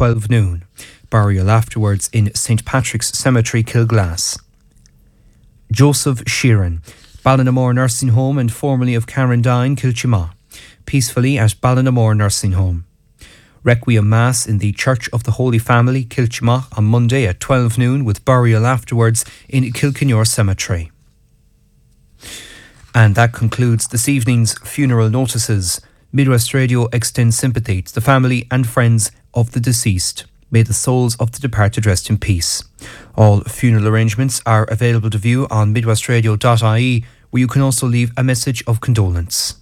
12 noon. Burial afterwards in St Patrick's Cemetery, Kilglass. Joseph Sheeran, Ballinamore Nursing Home and formerly of Carrandine, Kilchima, peacefully at Ballinamore Nursing Home. Requiem Mass in the Church of the Holy Family, Kilchima, on Monday at 12 noon with burial afterwards in Kilkenure Cemetery. And that concludes this evening's funeral notices. Midwest Radio extends sympathy to the family and friends of the deceased. May the souls of the departed rest in peace. All funeral arrangements are available to view on midwestradio.ie, where you can also leave a message of condolence.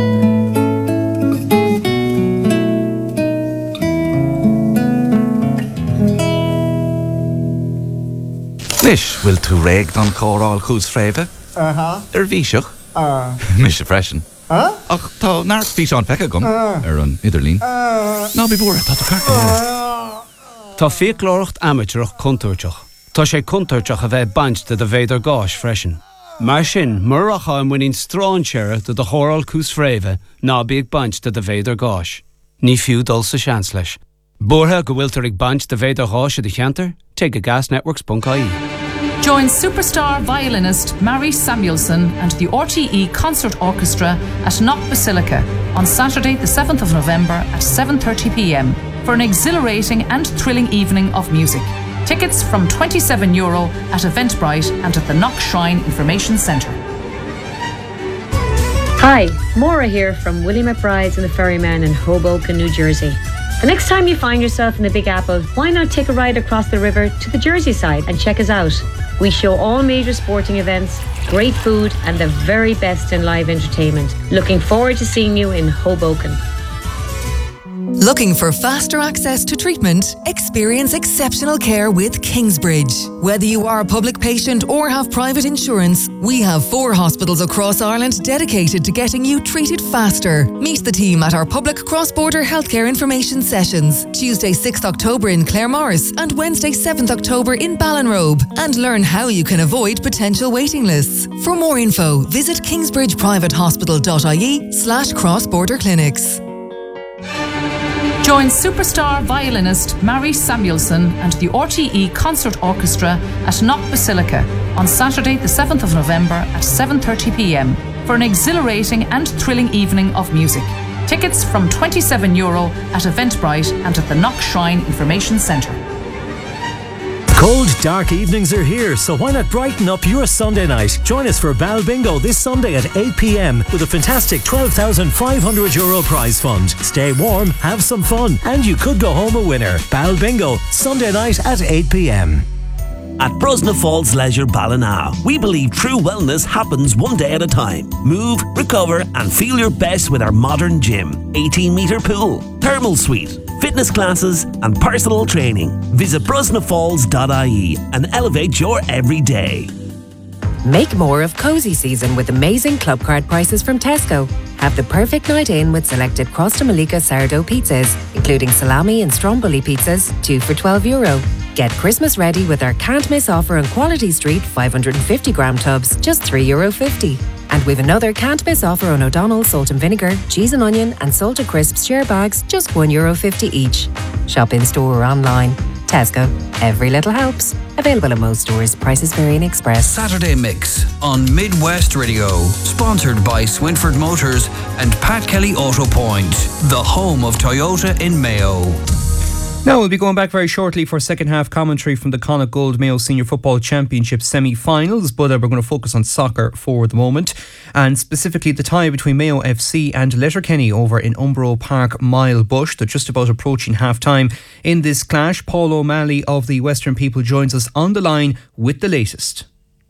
Lish, will tú réig don chóráil chús fréimhe? Bhíseach? Mis a freisin. Ach, tá nárt bhí seán fecha gom an idirlín. Ná bí búra, tá carta. Tá fiaclóireacht amateurach contúirteach. Tá sé contúirteach a bheith bainte de bhéidir gáis freisin. Mar sin, muracha an muín stránseire de chóráil cús fréimhe ná bíag bainte de bhéidir gáis. Ní fiú dul sa seans leis. Búrtha go bhfuiltar ag baint de bhéidir gáis a de cheantar, take a gasnetworks.ie. Join superstar violinist Mary Samuelson and the RTE Concert Orchestra at Knock Basilica on Saturday the 7th of November at 7:30 p.m. for an exhilarating and thrilling evening of music. Tickets from €27 at Eventbrite and at the Knock Shrine Information Centre. Hi, Maura here from Willie McBride's and the Ferryman in Hoboken, New Jersey. The next time you find yourself in the Big Apple, why not take a ride across the river to the Jersey side and check us out? We show all major sporting events, great food and the very best in live entertainment. Looking forward to seeing you in Hoboken. Looking for faster access to treatment? Experience exceptional care with Kingsbridge. Whether you are a public patient or have private insurance, we have 4 hospitals across Ireland dedicated to getting you treated faster. Meet the team at our public cross-border healthcare information sessions, Tuesday 6th October in Claremorris and Wednesday 7th October in Ballinrobe, and learn how you can avoid potential waiting lists. For more info, visit kingsbridgeprivatehospital.ie/cross-border clinics. Join superstar violinist Mary Samuelson and the RTE Concert Orchestra at Knock Basilica on Saturday the 7th of November at 7:30 p.m. for an exhilarating and thrilling evening of music. Tickets from €27 at Eventbrite and at the Knock Shrine Information Centre. Cold, dark evenings are here, so why not brighten up your Sunday night? Join us for Bal Bingo this Sunday at 8 p.m. with a fantastic €12,500 prize fund. Stay warm, have some fun, and you could go home a winner. Bal Bingo, Sunday night at 8 p.m. At Brosna Falls Leisure Ballina, we believe true wellness happens one day at a time. Move, recover and feel your best with our modern gym, 18-metre pool, thermal suite, fitness classes and personal training. Visit brosnafalls.ie and elevate your everyday. Make more of cozy season with amazing club card prices from Tesco. Have the perfect night in with selected Crosta Malika sourdough pizzas, including salami and stromboli pizzas, 2 for €12. Get Christmas ready with our can't miss offer on Quality Street 550-gram tubs, just €3.50. And we've another can't miss offer on O'Donnell's salt and vinegar, cheese and onion and salted crisps share bags, just €1.50 each. Shop in store or online. Tesco, every little helps. Available at most stores. Prices vary in Express. Saturday Mix on Midwest Radio. Sponsored by Swinford Motors and Pat Kelly Auto Point, the home of Toyota in Mayo. Now we'll be going back very shortly for second half commentary from the Connacht Gold Mayo Senior Football Championship semi-finals, but we're going to focus on soccer for the moment, and specifically the tie between Mayo FC and Letterkenny over in Umbro Park, Mile Bush. They're just about approaching half-time in this clash. Paul O'Malley of the Western People joins us on the line with the latest.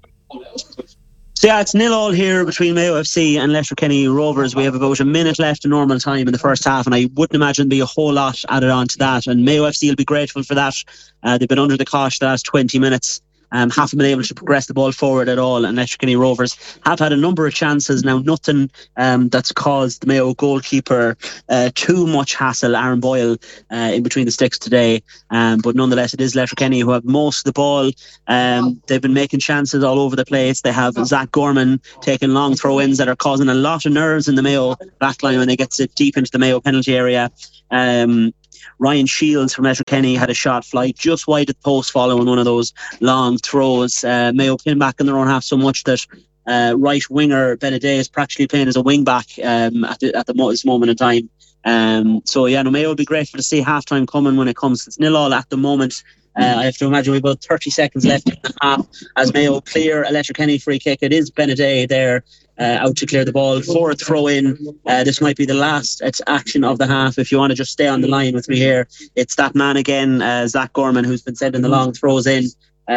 So yeah, it's 0-0 here between Mayo FC and Letterkenny Rovers. We have about a minute left in normal time in the first half, and I wouldn't imagine there'll be a whole lot added on to that. And Mayo FC will be grateful for that. They've been under the cosh the last 20 minutes. Haven't been able to progress the ball forward at all, and Letterkenny Rovers have had a number of chances. Now nothing that's caused the Mayo goalkeeper too much hassle, Aaron Boyle, in between the sticks today, but nonetheless it is Letterkenny who have most of the ball. They've been making chances all over the place. They have Zach Gorman taking long throw-ins that are causing a lot of nerves in the Mayo backline when they get deep into the Mayo penalty area. Ryan Shields from Letterkenny had a shot fly just wide of the post following one of those long throws. Mayo came back in their own half so much that right winger Benedet is practically playing as a wing back at this moment in time. Mayo would be grateful to see half time coming when it comes. It's 0-0 at the moment. I have to imagine we've about 30 seconds left in the half as Mayo clear a Letterkenny free kick. It is Benedet there out to clear the ball for a throw in. This might be the last action of the half. If you want to just stay on the line with me here, it's that man again, Zach Gorman, who's been sending the long throws in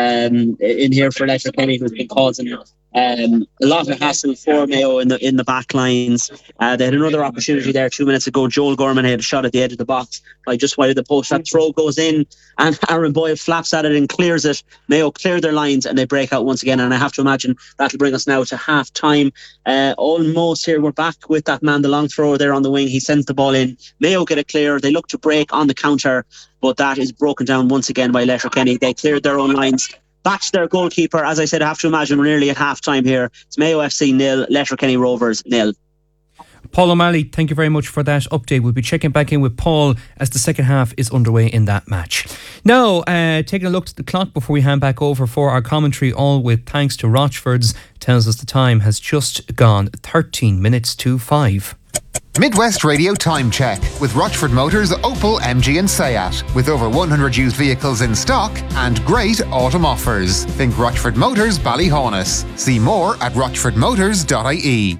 here for Letterkenny, who's been causing a lot of hassle for Mayo in the back lines. They had another opportunity there 2 minutes ago. Joel Gorman had a shot at the edge of the box by just wide of the post. That throw goes in and Aaron Boyle flaps at it and clears it. Mayo clear their lines and they break out once again, and I have to imagine that'll bring us now to half time. Almost here we're back with that man, the long thrower there on the wing. He sends the ball in. Mayo get it clear. They look to break on the counter, but that is broken down once again by Letterkenny. They cleared their own lines. Back to their goalkeeper. As I said, I have to imagine we're nearly at half time here. It's Mayo FC 0, Letterkenny Rovers 0. Paul O'Malley, thank you very much for that update. We'll be checking back in with Paul as the second half is underway in that match. Now, taking a look at the clock before we hand back over for our commentary, all with thanks to Rochford's, tells us the time has just gone 13 minutes to 5. Midwest Radio Time Check with Rochford Motors, Opel, MG and Seat. With over 100 used vehicles in stock and great autumn offers. Think Rochford Motors Ballyhaunis. See more at rochfordmotors.ie.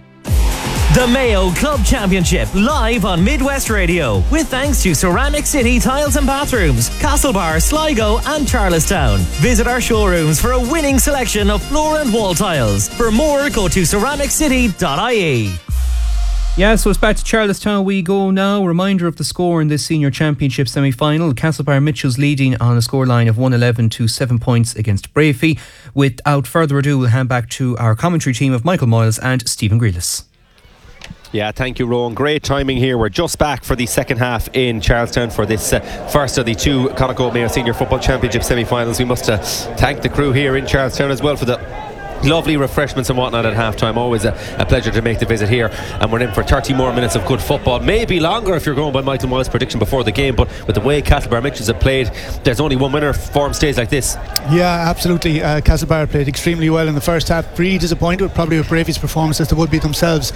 The Mayo Club Championship live on Midwest Radio with thanks to Ceramic City Tiles and Bathrooms, Castlebar, Sligo and Charlestown. Visit our showrooms for a winning selection of floor and wall tiles. For more, go to ceramiccity.ie. Yeah, so it's back to Charlestown we go now. Reminder of the score in this senior championship semi-final. Castlebar Mitchells leading on a scoreline of 111 to 7 points against Brafey. Without further ado, we'll hand back to our commentary team of Michael Moyles and Stephen Grealis. Yeah, thank you, Rowan. Great timing here. We're just back for the second half in Charlestown for this first of the two Connacht Mayo Senior Football Championship semi-finals. We must thank the crew here in Charlestown as well for the lovely refreshments and whatnot at half-time. Always a pleasure to make the visit here, and we're in for 30 more minutes of good football, maybe longer if you're going by Michael Moyles' prediction before the game. But with the way Castlebar Mitchells have played, there's only one winner if form stays like this. Yeah, absolutely. Castlebar played extremely well in the first half. Really disappointed probably with Brafey's performance, as they would be themselves,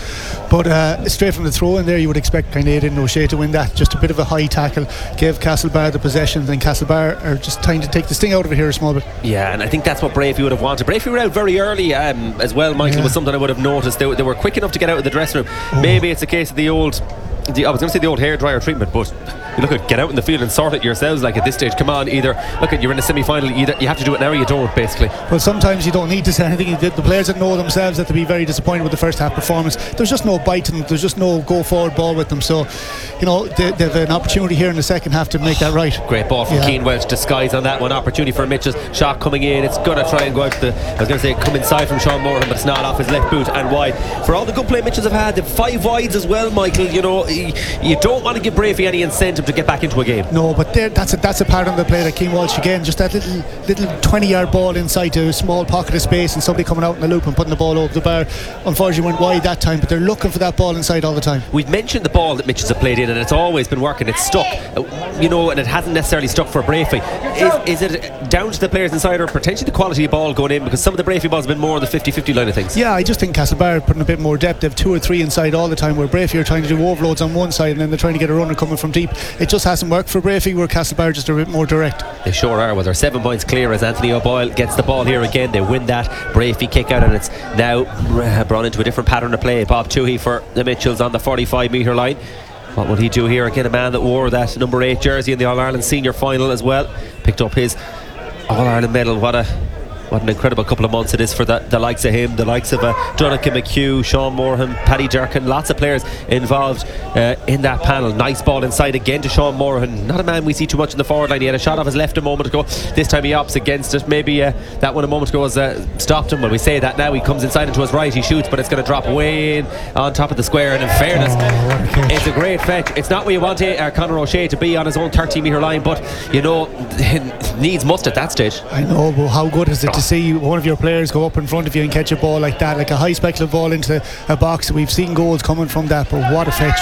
but straight from the throw in there you would expect kind of Aidan O'Shea to win that. Just a bit of a high tackle gave Castlebar the possession, and Castlebar are just trying to take the sting out of it here a small bit. Yeah, and I think that's what Brafey would have wanted. Brafey were out very early as well, Michael. Was something I would have noticed. They were quick enough to get out of the dressing room. Maybe it's a case of I was going to say the old hairdryer treatment, but you look at get out in the field and sort it yourselves. Like at this stage, come on, either look at you're in a semi-final, either you have to do it now or you don't, basically. Well, sometimes you don't need to say anything. The players that know themselves that to be very disappointed with the first half performance. There's just no bite in them. There's just no go forward ball with them. So, you know, they've an opportunity here in the second half to make that right. Great ball from Keane Welch. Disguise on that one. Opportunity for Mitchell's shot coming in. It's gonna try and go out to I was going to say come inside from Sean Moran, but it's not, off his left boot and wide. For all the good play Mitchells have had, they've 5 wides as well, Michael. You know, you don't want to give Brafey any incentive to get back into a game. No, but that's a pattern they play that Keane Walsh again. Just that little 20-yard ball inside to a small pocket of space, and somebody coming out in the loop and putting the ball over the bar. Unfortunately, went wide that time, but they're looking for that ball inside all the time. We've mentioned the ball that Mitchells have played in, and it's always been working. It's stuck, you know, and it hasn't necessarily stuck for Brafey. Is it down to the players inside, or potentially the quality of ball going in? Because some of the Brafey balls have been more on the 50-50 line of things. Yeah, I just think Castlebar are putting a bit more depth. They have 2 or 3 inside all the time, where Brafey are trying to do overloads on one side, and then they're trying to get a runner coming from deep. It just hasn't worked for Brafey, where Castlebar just a bit more direct. They sure are. Well, they're 7 points clear as Anthony O'Boyle gets the ball here again. They win that Brafey kick out, and it's now brought into a different pattern of play. Bob Toohey for the Mitchells on the 45-metre line. What will he do here? Again, a man that wore that number 8 jersey in the All-Ireland Senior Final as well. Picked up his All-Ireland medal. What an incredible couple of months it is for the likes of him, the likes of Donnacha McHugh, Sean Moran, Paddy Durkin. Lots of players involved in that panel. Nice ball inside again to Sean Moran. Not a man we see too much in the forward line. He had a shot off his left a moment ago. This time he opts against it. Maybe that one a moment ago was stopped him. When we say that now, he comes inside into his right, he shoots, but it's going to drop way in on top of the square. And in fairness, it's a great fetch. It's not where you want Conor O'Shea to be on his own 30-metre line, but you know, needs must at that stage. I know, but how good is it to see one of your players go up in front of you and catch a ball like that, like a high speculative ball into a box? We've seen goals coming from that, but what a fetch.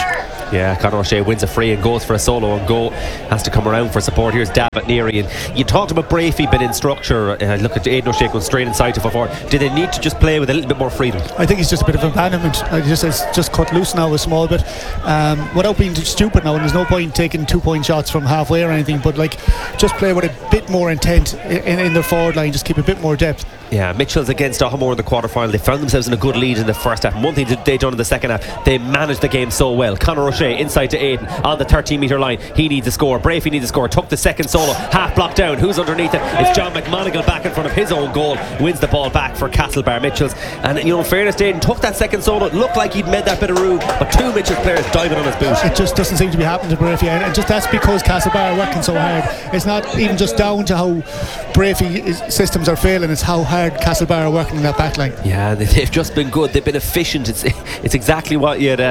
Yeah, Conor O'Shea wins a free and goes for a solo and goal. Has to come around for support. Here's David Neary. And you talked about Brafey being in structure. Look at Aidan O'Shea going straight inside to forward. Do they need to just play with a little bit more freedom? I think it's just a bit of abandonment. It's just cut loose now a small bit, without being stupid now. And there's no point taking 2-point shots from halfway or anything. But like, just play with a bit more intent in their forward line. Just keep a bit more depth. Yeah, Mitchell's against O'Hamore in the quarter-final. They found themselves in a good lead in the first half. One thing they done in the second half, they managed the game so well. Conor O'Shea inside to Aidan on the 13-metre line. He needs a score. Brafey needs a score. Took the second solo. Half blocked down. Who's underneath it? It's John McMonigal back in front of his own goal. Wins the ball back for Castlebar Mitchells. And in fairness to Aidan, took that second solo. It looked like he'd made that bit of room, but two Mitchells players diving on his boot. It just doesn't seem to be happening to Brafey, and just that's because Castlebar are working so hard. It's not even just down to how Brafey systems are failing, it's how hard Castlebar are working in that back line. Yeah, they've just been good. They've been efficient. It's exactly what you'd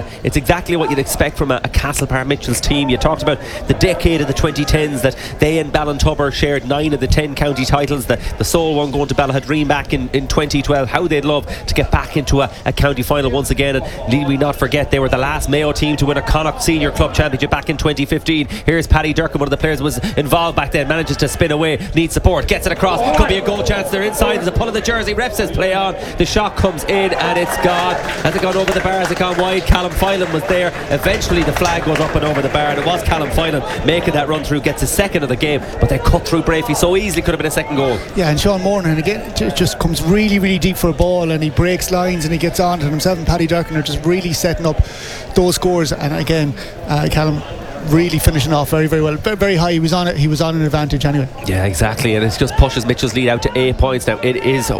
expect from a Castlebar Mitchells team. You talked about the decade of the 2010s that they and Ballintubber shared 9 of the 10 county titles. The sole one going to Ballahadreen back in 2012. How they'd love to get back into a county final once again. And need we not forget they were the last Mayo team to win a Connacht Senior Club Championship back in 2015. Here's Paddy Durkin, one of the players who was involved back then, manages to spin away, needs support, gets it across, could be a goal chance. They're inside, there's a pull of the jersey, ref says play on, the shot comes in and it's gone. Has it gone over the bar, has it gone wide? Callum Phelan was there. Eventually the flag goes up and over the bar, and it was Callum Phelan making that run through, gets a second of the game, but they cut through Brafey so easily, could have been a second goal. Yeah, and Sean Moran again just comes really, really deep for a ball, and he breaks lines and he gets on, and himself and Paddy Durkin are just really setting up those scores. And again, Callum really finishing off very, very well, very high. He was on an advantage anyway. Yeah, exactly, and it just pushes Mitchell's lead out to 8 points now. It is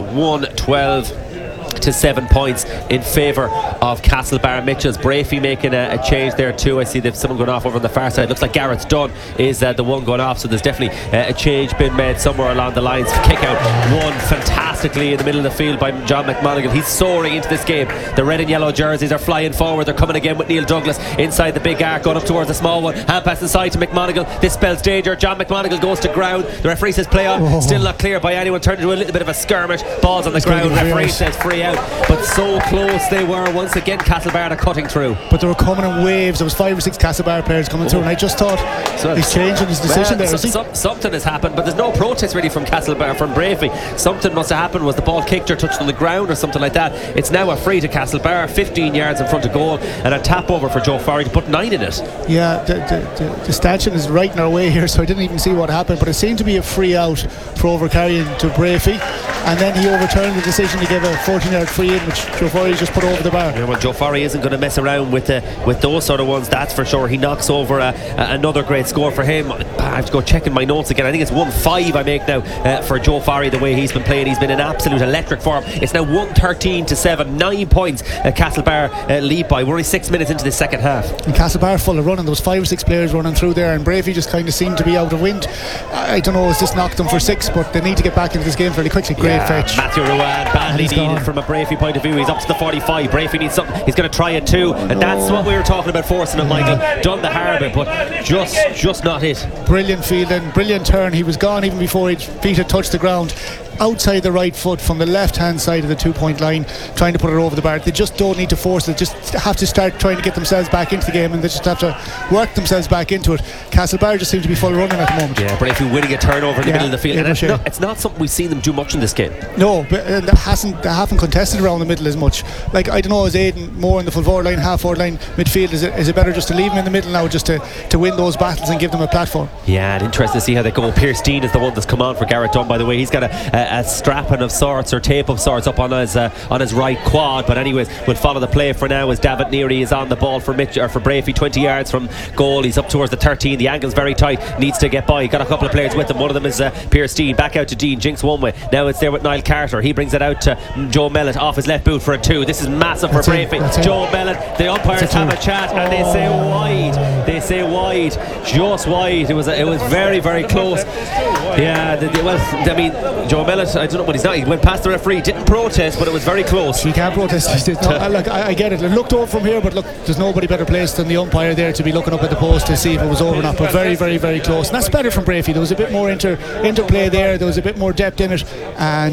1-12 to 7 points in favour of Castlebar Mitchells. Brafey making a change there too. I see there's someone going off over on the far side. Looks like Garrett's Dunn is the one going off, so there's definitely a change been made somewhere along the lines. Kick out won fantastically in the middle of the field by John McMonigal. He's soaring into this game. The red and yellow jerseys are flying forward. They're coming again with Neil Douglas inside the big arc, going up towards the small one. Hand pass inside to McMonigal. This spells danger. John McMonigal goes to ground. The referee says play on. Still not clear by anyone. Turned into a little bit of a skirmish. Balls on the ground. Referee says free out. But so close they were. Once again Castlebar are cutting through. But they were coming in waves. There was 5 or 6 Castlebar players coming through, and I just thought he's changing his decision there. Something has happened, but there's no protest really from Castlebar, from Brafey. Something must have happened. Was the ball kicked or touched on the ground or something like that? It's now a free to Castlebar, 15 yards in front of goal, and a tap over for Joe Farry to put 9 in it. Yeah, the stanchion is right in our way here, so I didn't even see what happened, but it seemed to be a free out for overcarrying to Brafey, and then he overturned the decision to give a 14-yard free in, which Joe Farry just put over the bar. Yeah, well, Joe Farry isn't going to mess around with those sort of ones, that's for sure. He knocks over another great score for him. I have to go checking my notes again. I think it's 1-5 I make now for Joe Farry, the way he's been playing. He's been an absolute electric form. It's now 113 to 7, 9 points Castlebar lead by. We're only 6 minutes into the second half. And Castlebar full of running. There was 5 or 6 players running through there, and Brafey just kind of seemed to be out of wind. I don't know, has this knocked them for 6, but they need to get back into this game fairly quickly. Great fetch. Matthew Ruan badly needed from a Brafey point of view. He's up to the 45. Brafey needs something. He's going to try it too, and that's what we were talking about, forcing it, Michael. Done the hard, but just not it. Brilliant fielding, brilliant turn. He was gone even before his feet had touched the ground. Outside the right foot from the left hand side of the 2-point line, trying to put it over the bar. They just don't need to force it, just have to start trying to get themselves back into the game, and they just have to work themselves back into it. Castlebar just seem to be full running at the moment. Yeah, Brafey winning a turnover in the middle of the field, and it's not something we've seen them do much in this game. No, but they haven't contested around the middle as much. Like, I don't know, is Aidan more in the full forward line, half forward line, midfield? Is it better just to leave him in the middle now, just to win those battles and give them a platform? Yeah, and interesting to see how they go. Pierce Dean is the one that's come on for Garrett Dunn, by the way. He's got a strapping of sorts, or tape of sorts, up on his right quad. But anyways, we'll follow the play for now as David Neary is on the ball for Brafey, 20 yards from goal. He's up towards the 13. The angle's very tight, needs to get by. Got a couple of players with him. One of them is Pierce Dean. Back out to Dean. Jinx one way. Now it's there with Niall Carter. He brings it out to Joe Mellett off his left boot for a 2. This is massive for Brafey. Joe Mellett. The umpires have a chat and they say wide. They say wide, just wide. It was very, very close. Yeah, Joe Mellett, I don't know what he's not. He went past the referee, didn't protest, but it was very close. He can't protest. I get it. I looked over from here, but look, there's nobody better placed than the umpire there to be looking up at the post to see if it was over or not. But very, very, very close. And that's better from Brafey. There was a bit more interplay there. There was a bit more depth in it. And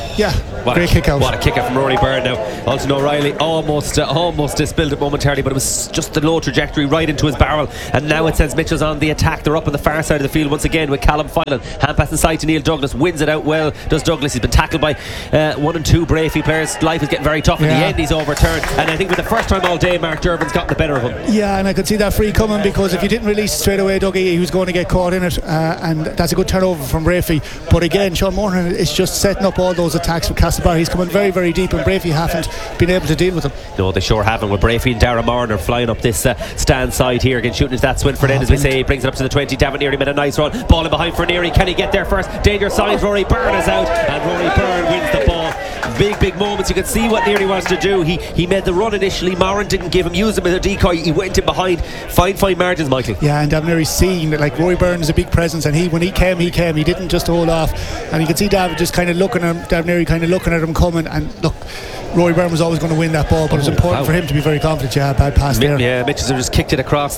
great kick out. What a kick out from Rory Byrne now. Alton O'Reilly almost spilled it momentarily, but it was just a low trajectory right into his barrel. And now it sends Mitchells on the attack. They're up on the far side of the field once again with Callum Filan. Hand pass inside to Neil Douglas. Wins it out well. Does Douglas. He's been tackled by 1 and 2 Brafey players. Life is getting very tough. In the end, he's overturned. And I think for the first time all day, Mark Dervin's gotten the better of him. Yeah, and I could see that free coming, because if you didn't release straight away, Dougie, he was going to get caught in it. And that's a good turnover from Brafey. But again, Sean Moran is just setting up all those attacks with Castlebar. He's coming very, very deep, and Brafey haven't been able to deal with him. No, they sure haven't. With Brafey and Darragh Marner flying up this stand side here again, shooting into that Swinford end, as we say. He brings it up to the 20. Davinieri made a nice run. Ball in behind for Neary. Can he get there first? Danger signs. Rory Byrne is out, and Rory Byrne wins the ball. Big moments. You can see what Neary wants to do. He made the run initially. Moran didn't use him as a decoy. He went in behind. Fine margins, Michael. Yeah, and Davinieri's seeing that, like, Rory Byrne is a big presence, and when he came. He didn't just hold off, and you can see David just kind of looking at him, Davinieri kind of looking at him coming, and look, Rory Byrne was always going to win that ball, but it's important for him to be very confident. Yeah, bad pass there. Yeah, Mitchells have just kicked it across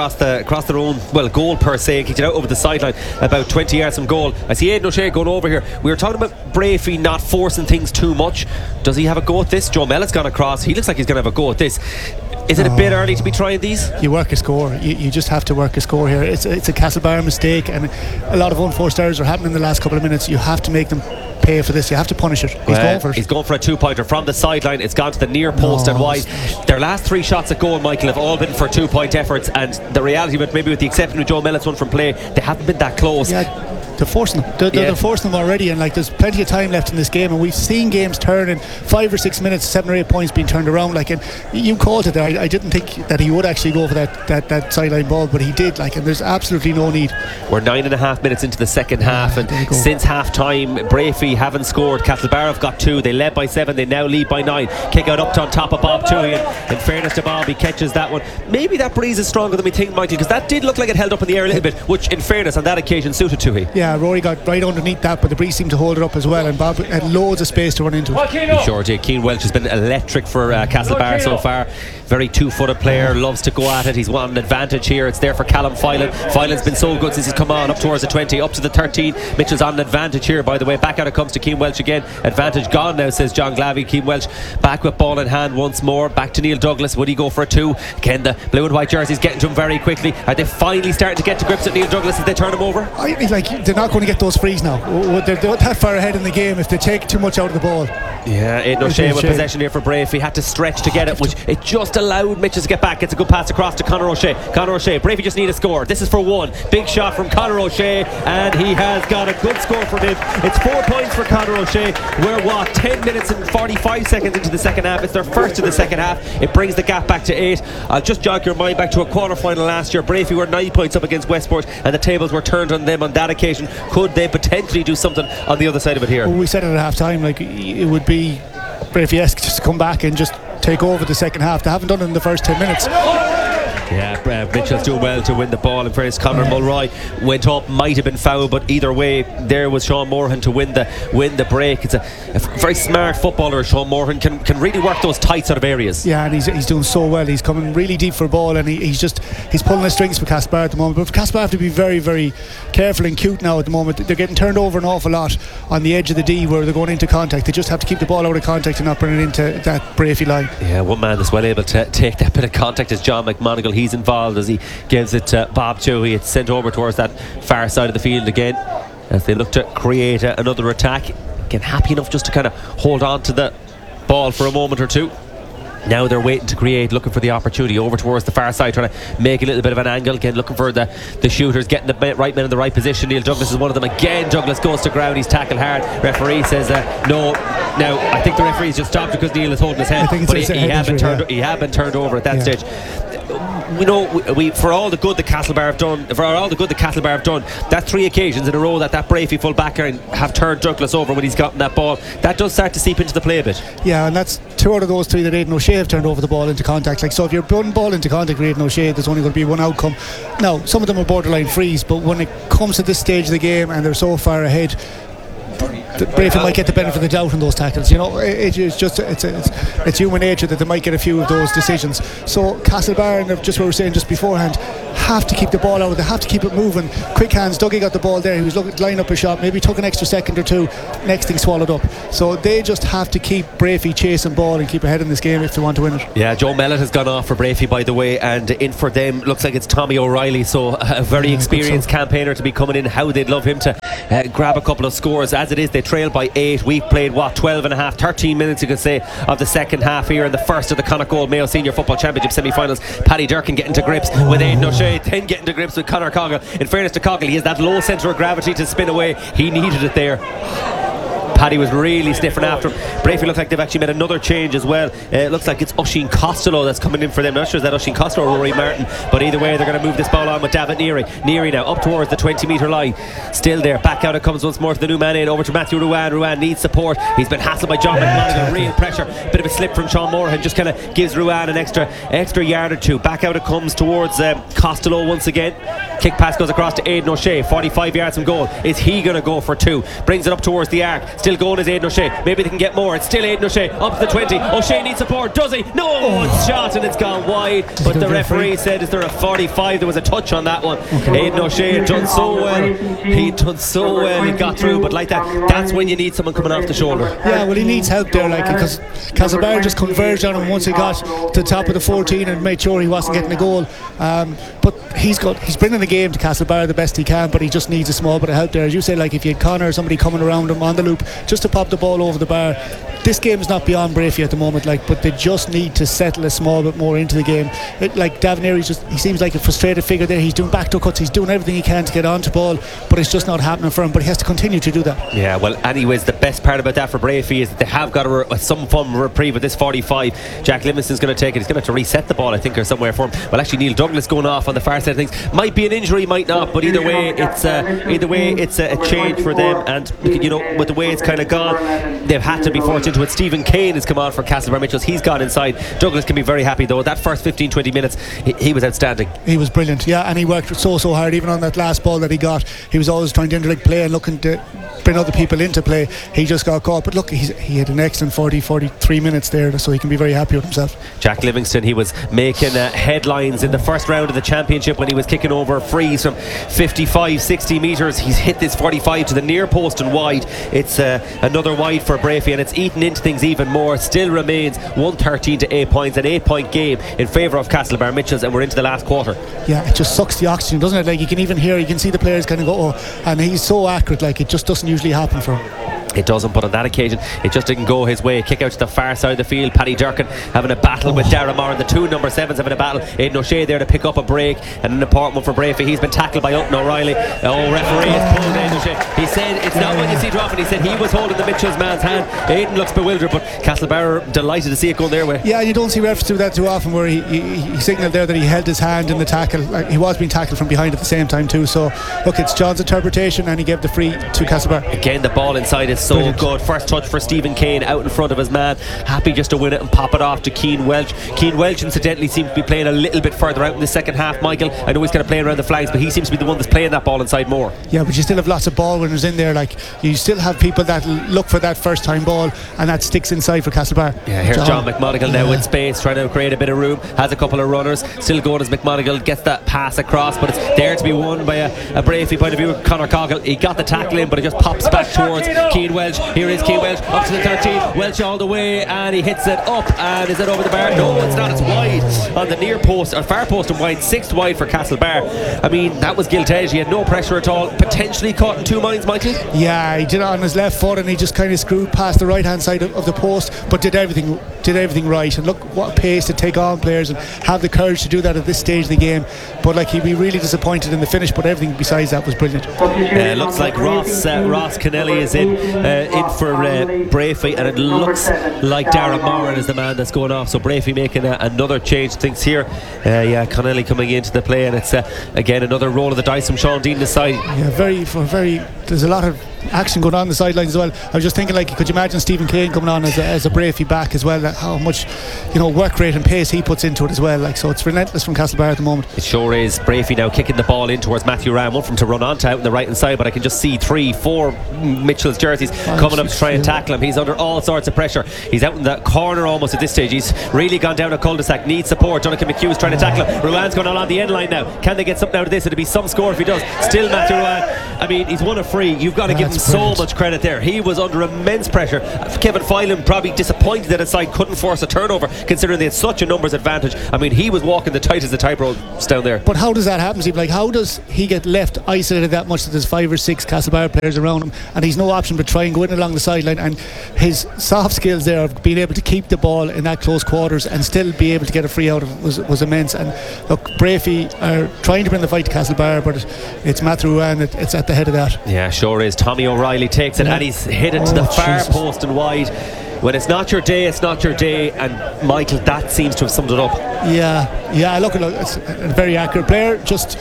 their own goal per se, kicked it out over the sideline about 20 yards from goal. I see Aidan O'Shea going over here. We were talking about Brafey not forcing things too much. Does he have a go at this? Joe Mellett's gone across. He looks like he's going to have a go at this. Is it a bit early to be trying these? You work a score. You just have to work a score here. It's a Castlebar mistake, and a lot of unforced errors are happening in the last couple of minutes. You have to make them pay for this. You have to punish it. He's going for it. He's going for a 2-pointer from the sideline. It's gone to the near post and wide. Their last 3 shots at goal, Michael, have all been for 2-point efforts, and the reality of it, maybe with the exception of Joe Mellett's one from play, they haven't been that close. Yeah. They're forcing them. They're forcing them already, and like, there's plenty of time left in this game, and we've seen games turn in 5 or 6 minutes, 7 or 8 points being turned around. Like, and you called it there. I didn't think that he would actually go for that sideline ball, but he did. Like, and there's absolutely no need. We're 9.5 minutes into the second half, and since half time, Brafey haven't scored. Castlebar have got 2. They led by 7. They now lead by 9. Kick out up on top of Bob Toohey. In fairness to Bob, he catches that one. Maybe that breeze is stronger than we think, Michael, because that did look like it held up in the air a little bit, which, in fairness, on that occasion suited Toohey. Yeah, Rory got right underneath that, but the breeze seemed to hold it up as well, and Bob had loads of space to run into it. He sure did. Keane Welch has been electric for Castlebar so far. Very 2-footed player, loves to go at it. He's won an advantage here. It's there for Callum Filan. Filan's been so good since he's come on, up towards the 20, up to the 13. Mitchell's on an advantage here, by the way. Back out it comes to Keane Welch again. Advantage gone now, says John Glavey. Keane Welch back with ball in hand once more. Back to Neil Douglas. Would he go for a 2? Again, the blue and white jerseys getting to him very quickly. Are they finally starting to get to grips with Neil Douglas as they turn him over? They're not going to get those frees now. They're that far ahead in the game if they take too much out of the ball. Yeah, Aidan O'Shea with possession here for Brafey. Had to stretch to get it, which it just allowed Mitchell to get back. Gets a good pass across to Conor O'Shea. Brafey just need a score. This is for 1. Big shot from Conor O'Shea, and he has got a good score from him. It's 4 points for Conor O'Shea. We're 10 minutes and 45 seconds into the second half. It's their first of the second half. It brings the gap back to 8. I'll just jog your mind back to a quarter-final last year. Brafey were 9 points up against Westport, and the tables were turned on them on that occasion. Could they potentially do something on the other side of it here? Well, we said it at half time, like, it would be Brafey-esque just to come back and just take over the second half. They haven't done it in the first 10 minutes. Yeah, Mitchell's doing well to win the ball. In fairness, Conor Mulroy went up, might have been fouled, but either way, there was Sean Moran to win the break. It's a very smart footballer. Sean Moran can really work those tights out of areas. Yeah, and he's doing so well. He's coming really deep for a ball, and he's pulling the strings for Castlebar at the moment. But Castlebar have to be very, very careful and cute now at the moment. They're getting turned over an awful lot on the edge of the D where they're going into contact. They just have to keep the ball out of contact and not bring it into that Brafey line. Yeah, one man that's well able to take that bit of contact is John McMonigal. He's involved as he gives it to Bob Toohey. It's sent over towards that far side of the field again as they look to create another attack. Again, happy enough just to kind of hold on to the ball for a moment or two. Now they're waiting to create, looking for the opportunity over towards the far side, trying to make a little bit of an angle. Again, looking for the shooters, getting the right men in the right position. Neil Douglas is one of them. Again, Douglas goes to ground. He's tackled hard. Referee says no. Now, I think the referee's just stopped because Neil is holding his head. But he had been turned over at that stage. You know, we for all the good that Castlebar have done, that's 3 occasions in a row that Brafey full back line have turned Douglas over when he's gotten that ball. That does start to seep into the play a bit. Yeah, and that's 2 out of those 3 that Aidan O'Shea have turned over the ball into contact. Like, so if you're putting ball into contact with Aidan O'Shea, there's only going to be one outcome. Now, some of them are borderline frees, but when it comes to this stage of the game and they're so far ahead, Brayfield might get the benefit of the doubt in those tackles. You know, it's human nature that they might get a few of those decisions. So Castlebar, and just what we were saying just beforehand, have to keep the ball out. They have to keep it moving. Quick hands. Dougie got the ball there. He was looking to line up a shot. Maybe took an extra second or two. Next thing swallowed up. So they just have to keep Brayfield chasing ball and keep ahead in this game if they want to win it. Yeah, Joe Mellett has gone off for Brayfield, by the way, and in for them looks like it's Tommy O'Reilly. So a very experienced campaigner to be coming in. How they'd love him to grab a couple of scores. As it is, they trail by 8. We've played 12 and a half, 13 minutes you could say of the second half here in the first of the Connacht Gold Mayo Senior Football Championship semi-finals. Paddy Durkin getting to grips with Aidan O'Shea, then getting to grips with Conor Cogle. In fairness to Cogle, he has that low centre of gravity to spin away. He needed it there. Paddy was really sniffing after him. Brayfield look like they've actually made another change as well. It looks like it's Oisin Costello that's coming in for them. I'm not sure is that Oisin Costello or Rory Martin, but either way they're going to move this ball on with David Neary. Neary now up towards the 20 metre line, still there. Back out it comes once more to the new man in, over to Matthew Ruan. Ruan needs support. He's been hassled by John McMonaghan. Real pressure. Bit of a slip from Sean Moorhead, just kind of gives Ruan an extra yard or two. Back out it comes towards Costello once again. Kick pass goes across to Aidan O'Shea, 45 yards from goal. Is he going to go for 2? Brings it up towards the arc. Still going is Aidan O'Shea. Maybe they can get more. It's still Aidan O'Shea up to the 20. O'Shea needs support. Does he? No, it's shot and it's gone wide. But the referee said, is there a 45? There was a touch on that one. Aidan O'Shea had done so well. He'd done so well. He got through. But like that's when you need someone coming off the shoulder. Yeah, well, he needs help there, like, because Castlebar just converged on him once he got to the top of the 14 and made sure he wasn't getting a goal. But he's bringing the game to Castlebar the best he can, but he just needs a small bit of help there. As you say, like, if you had Connor or somebody coming around him on the loop just to pop the ball over the bar. This game is not beyond Brayfield at the moment, like, but they just need to settle a small bit more into the game. Like Davin Neary, he seems like a frustrated figure there. He's doing backdoor cuts, he's doing everything he can to get onto ball, but it's just not happening for him. But he has to continue to do that. Yeah, well, anyways, the best part about that for Brayfield is that they have got some form of reprieve with this 45. Jack Livingston's going to take it. He's going to have to reset the ball, I think, or somewhere for him. Well, actually, Neil Douglas going off on the far side of things. Might be an injury, might not, but either way, it's a change for them. And you know, with the way it's kind of gone, they've had to be forced into it. Stephen Kane has come on for Castlebar Mitchells. He's gone inside. Douglas can be very happy though. That first 15-20 minutes he was outstanding. He was brilliant, yeah, and he worked so hard. Even on that last ball that he got, he was always trying to interlink play and looking to bring other people into play. He just got caught, but look, he had an excellent 43 minutes there, so he can be very happy with himself. Jack Livingston, he was making headlines in the first round of the championship when he was kicking over frees from 55-60 metres. He's hit this 45 to the near post and wide. It's another wide for Brayfield, and it's eaten into things even more. Still remains 113 to 8 points, an 8-point game in favour of Castlebar Mitchells, and we're into the last quarter. Yeah, it just sucks the oxygen, doesn't it? Like, you can even hear, you can see the players kind of go, oh, and he's so accurate, like, it just doesn't usually happen for him. It doesn't, but on that occasion it just didn't go his way. Kick out to the far side of the field. Paddy Durkin having a battle with Darragh Moran. The two number 7s having a battle. Aidan O'Shea there to pick up a break, and an important one for Brayfield. He's been tackled by Upton O'Reilly. Referee has pulled Aidan O'Shea. He said it's not what you see dropping. He said he was holding the Mitchell's man's hand. Aidan looks bewildered, but Castlebar delighted to see it going their way. Yeah, you don't see referees do that too often, where he signalled there that he held his hand in the tackle. He was being tackled from behind at the same time too. So look, it's John's interpretation, and he gave the free to Castlebar. Again, the ball inside is so brilliant. Good. First touch for Stephen Kane out in front of his man, happy just to win it and pop it off to Keane Welch. Keane Welch incidentally seems to be playing a little bit further out in the second half, Michael. I know he's kind of playing around the flags, but he seems to be the one that's playing that ball inside more. Yeah, but you still have lots of ball winners in there. Like, you still have people that look for that first time ball, and that sticks inside for Castlebar. Yeah, here's John McMonaghan now in space, trying to create a bit of room, has a couple of runners, still going as McMonaghan gets that pass across, but it's there to be won by a Brayfield point of view. Conor Cogle, he got the tackle in, but it just pops back towards Keane Welch. Here is Keane Welch up to the 13, Welch all the way, and he hits it up, and is it over the bar? No, it's not, it's wide on the near post, or far post and wide, 6th wide for Castlebar. I mean, that was Giltage. He had no pressure at all, potentially caught in two minds, Michael. Yeah, he did it on his left foot, and he just kind of screwed past the right hand side of the post, but did everything right. And look what a pace to take on players and have the courage to do that at this stage of the game. But like, he'd be really disappointed in the finish, but everything besides that was brilliant. Looks like Ross Kennelly is in for Brayfield, and it looks like Darragh Moran is the man that's going off. So Brayfield making another change things here. Connelly coming into the play, and it's again another roll of the dice from Sean Dean this side. Yeah, very. There's a lot of action going on the sidelines as well. I was just thinking, like, could you imagine Stephen Kane coming on as a Brafey back as well? How much, work rate and pace he puts into it as well. Like, so it's relentless from Castlebar at the moment. It sure is. Brafey now kicking the ball in towards Matthew Ram. Want him to run onto out on the right hand side, but I can just see 3-4 Mitchell's jerseys coming up to try and tackle him. He's under all sorts of pressure. He's out in the corner almost at this stage. He's really gone down a cul-de-sac. Needs support. Jonathan McHugh is trying to tackle him. Ruan's going along the end line now. Can they get something out of this? It'll be some score if he does. Still Matthew Ruan. I mean, he's won a free. You've got to give him so much credit there. He was under immense pressure. Kevin Filan probably disappointed that his side couldn't force a turnover, considering they had such a numbers advantage. I mean, he was walking the tight as the tightrope down there. But how does that happen, Steve? Like, how does he get left isolated that much that there's 5 or 6 Castlebar players around him, and he's no option but try and go in along the sideline? And his soft skills there of being able to keep the ball in that close quarters and still be able to get a free out of it was immense. And look, Brafey are trying to bring the fight to Castlebar, but it's Matthew Ruan it's at the head of that. Yeah, sure is. Tommy O'Reilly takes it and he's hit it to the far post and wide. When it's not your day, it's not your day, and Michael, that seems to have summed it up. Yeah, look, it's a very accurate player. Just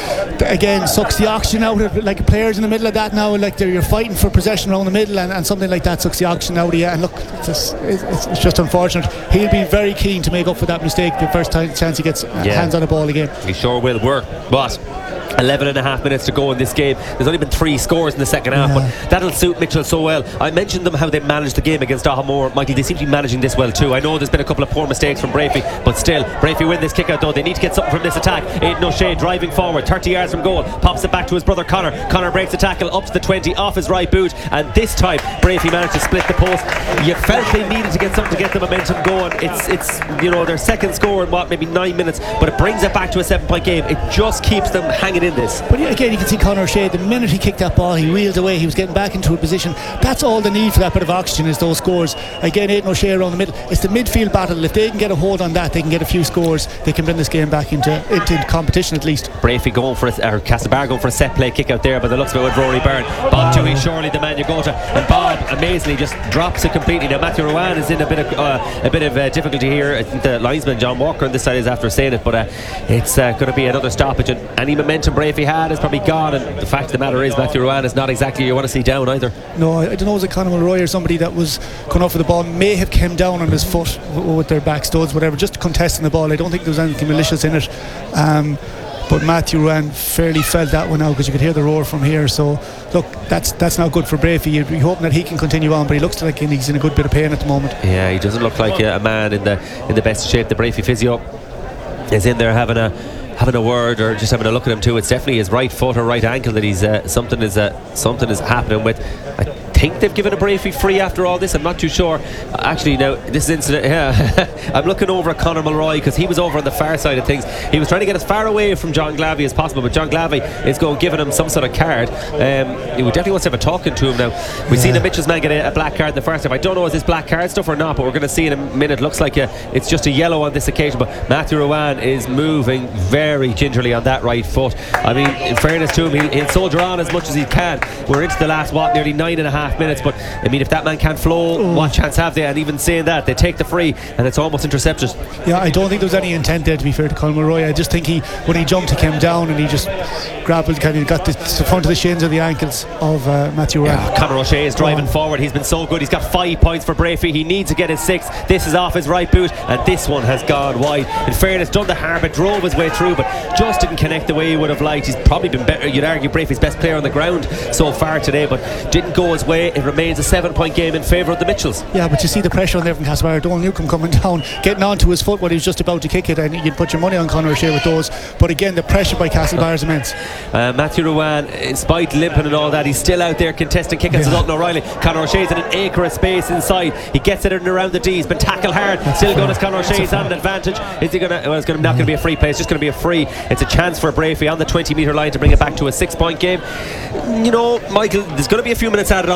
again sucks the oxygen out of it. Like, players in the middle of that now, like you're fighting for possession around the middle, and something like that sucks the oxygen out of you. And look, it's just unfortunate. He'll be very keen to make up for that mistake the first chance he gets hands on the ball again. He sure will work, but 11 and a half minutes to go in this game. There's only been 3 scores in the second half, but that'll suit Mitchell so well. I mentioned them how they managed the game against Dahamore. Michael, they seem to be managing this well too. I know there's been a couple of poor mistakes from Brafey, but still, Brafey win this kick out though. They need to get something from this attack. Aidan O'Shea driving forward 30 yards from goal, pops it back to his brother Connor. Connor breaks the tackle up to the 20 off his right boot, and this time Brafey managed to split the post. You felt they needed to get something to get the momentum going. It's their second score in maybe 9 minutes, but it brings it back to a 7-point game. It just keeps them hanging in this. But again, you can see Conor O'Shea, the minute he kicked that ball, he wheeled away. He was getting back into a position. That's all they need for that bit of oxygen, is those scores. Again, Aidan O'Shea around the middle. It's the midfield battle. If they can get a hold on that, they can get a few scores. They can bring this game back into competition at least. Brafey going for Castlebar going for a set play kick out there, by the looks of it with Rory Byrne. Bob Toohey, surely the man you go to, and Bob amazingly just drops it completely. Now Matthew Ruan is in a bit of difficulty here. I think the linesman John Walker on this side is after saying it, but it's going to be another stoppage, and any momentum Brafey had is probably gone. And the fact of the matter is, Matthew Ruan is not exactly you want to see down either. No, I don't know, was it Conor Mulroy or somebody that was going off for the ball, may have came down on his foot with their back studs, whatever, just contesting the ball. I don't think there was anything malicious in it, but Matthew Ruan fairly felt that one out, because you could hear the roar from here. So look, that's not good for Brafey. You'd be hoping that he can continue on, but he looks like he's in a good bit of pain at the moment. Yeah, he doesn't look like a man in the best shape. The Brafey physio is in there having a word, or just having a look at him too. It's definitely his right foot or right ankle that he's something is happening with. I think they've given a Brafey free after all this. I'm not too sure. Actually, now this incident, I'm looking over at Conor Mulroy, because he was over on the far side of things. He was trying to get as far away from John Glavey as possible, but John Glavey is giving him some sort of card. He definitely wants to have a talking to him now. We've seen the Mitchell's man get a black card in the first half. I don't know is this black card stuff or not, but we're going to see in a minute. Looks like it's just a yellow on this occasion, but Matthew Ruan is moving very gingerly on that right foot. I mean, in fairness to him, he'll soldier on as much as he can. We're into the last nearly 9.5 minutes, but I mean, if that man can't flow, what chance have they? And even saying that, they take the free and it's almost intercepted. Yeah, I don't think there was any intent there, to be fair to Conor Mulroy. I just think when he jumped, he came down and he just grappled, kind of got the front of the shins or the ankles of Matthew Ruan. Yeah, Conor O'Shea is driving forward. He's been so good. He's got 5 points for Brafey. He needs to get his 6th. This is off his right boot, and this one has gone wide. In fairness, done the harbour, drove his way through, but just didn't connect the way he would have liked. He's probably been better, you'd argue, Brafey's best player on the ground so far today, but didn't go his way. It remains a 7-point game in favour of the Mitchells. Yeah, but you see the pressure on there from Castlebar. Donal Newcombe coming down, getting onto his foot when he was just about to kick it, and you'd put your money on Conor O'Shea with those. But again, the pressure by Castlebar is immense. Matthew Ruan, in spite limping and all that, he's still out there contesting kick-outs with Dalton O'Reilly. Conor O'Shea's in an acre of space inside. He gets it in and around the D. He's been tackled hard. Still going as Conor O'Shea's on an advantage. Is he gonna? Well, it's not going to be a free play. It's just going to be a free. It's a chance for Brafey on the 20-metre line to bring it back to a 6-point game. You know, Michael, there's going to be a few minutes added on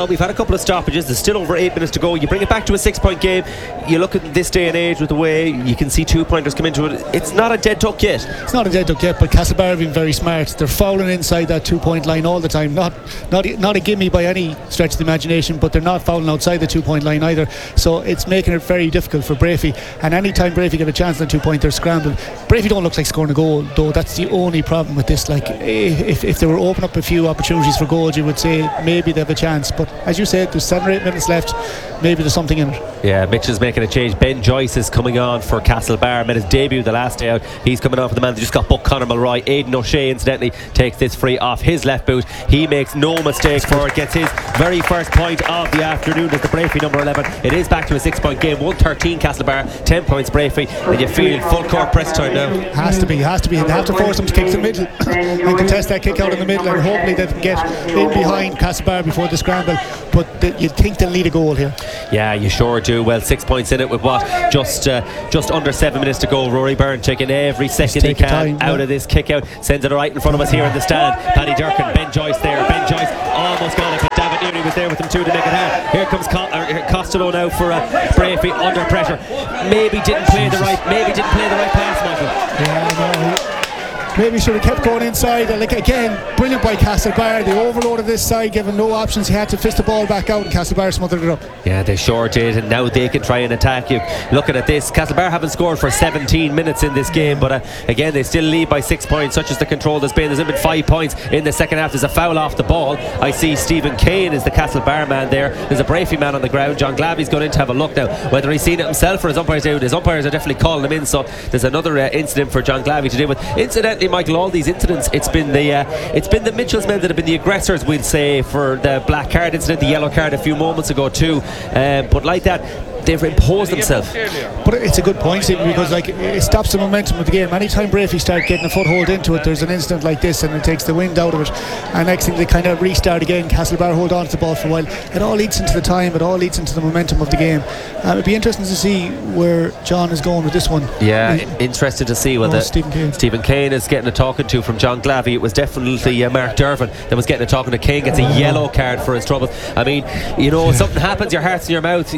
we've had a couple of stoppages. There's still over 8 minutes to go. You bring it back to a 6-point game. You look at this day and age with the way you can see 2-pointers come into it. It's not a dead duck yet. It's not a dead duck yet, but Castlebar have been very smart. They're fouling inside that 2-point line all the time. Not a gimme by any stretch of the imagination, but they're not fouling outside the 2-point line either. So it's making it very difficult for Brafey. And any time Brafey get a chance on the 2-point, they're scrambling. Brafey don't look like scoring a goal, though. That's the only problem with this. Like, if they were open up a few opportunities for goals, you would say maybe they have a chance. But as you said, there's 7 or 8 minutes left. Maybe there's something in it. Yeah, Mitch is making a change. Ben Joyce is coming on for Castlebar. Made his debut the last day out. He's coming on for the man that just got booked, Conor Mulroy. Aidan O'Shea, incidentally, takes this free off his left boot. He makes no mistake for it. Gets his very first point of the afternoon as the Brafey number 11. It is back to a 6-point game. 113 Castlebar, 10 points Brafey. And you feel full court press time now. Has to be. They have to force them to kick to the middle and contest that kick out in the middle, and hopefully they can get in behind Castlebar before the scramble. But you'd think they'll need a goal here. Yeah, you sure do. Well, 6 points in it with what? Just under 7 minutes to go. Rory Byrne taking every second he can out of this kick out. Sends it right in front of us here in the stand. Paddy Durkin, Ben Joyce there. Ben Joyce almost got it, but David Neary was there with him too to make it hard. Here comes Costello now for Brafey under pressure. Maybe didn't play the right pass, Michael. Yeah, no. Maybe should have kept going inside. Like, again, brilliant by Castlebar. They overloaded this side, given no options. He had to fist the ball back out, and Castlebar smothered it up. Yeah, they sure did, and now they can try and attack you. Looking at this, Castlebar haven't scored for 17 minutes in this game, but again, they still lead by 6 points. Such as the control there's been 5 points in the second half. There's a foul off the ball. I see Stephen Kane is the Castlebar man there. There's a Brafey man on the ground. John Glavy's going in to have a look now. Whether he's seen it himself or his umpires do, his umpires are definitely calling him in. So there's another incident for John Glavy to deal with. Incidentally, Michael, all these incidents, it's been the Mitchell's men that have been the aggressors, we'll say, for the black card incident, the yellow card a few moments ago too. But like that, they've imposed themselves. But it's a good point, Stephen, because like it stops the momentum of the game. Anytime Brafey start getting a foothold into it, there's an incident like this and it takes the wind out of it, and next thing they kind of restart again. Castlebar hold on to the ball for a while. It all leads into the time, it all leads into the momentum of the game. It'd be interesting to see where John is going with this one. Yeah, interested to see whether Stephen Kane is getting a talking to from John Glavy. It was definitely Mark Dervin that was getting a talking to. Kane gets a yellow card for his trouble. I mean, you know, something happens, your heart's in your mouth.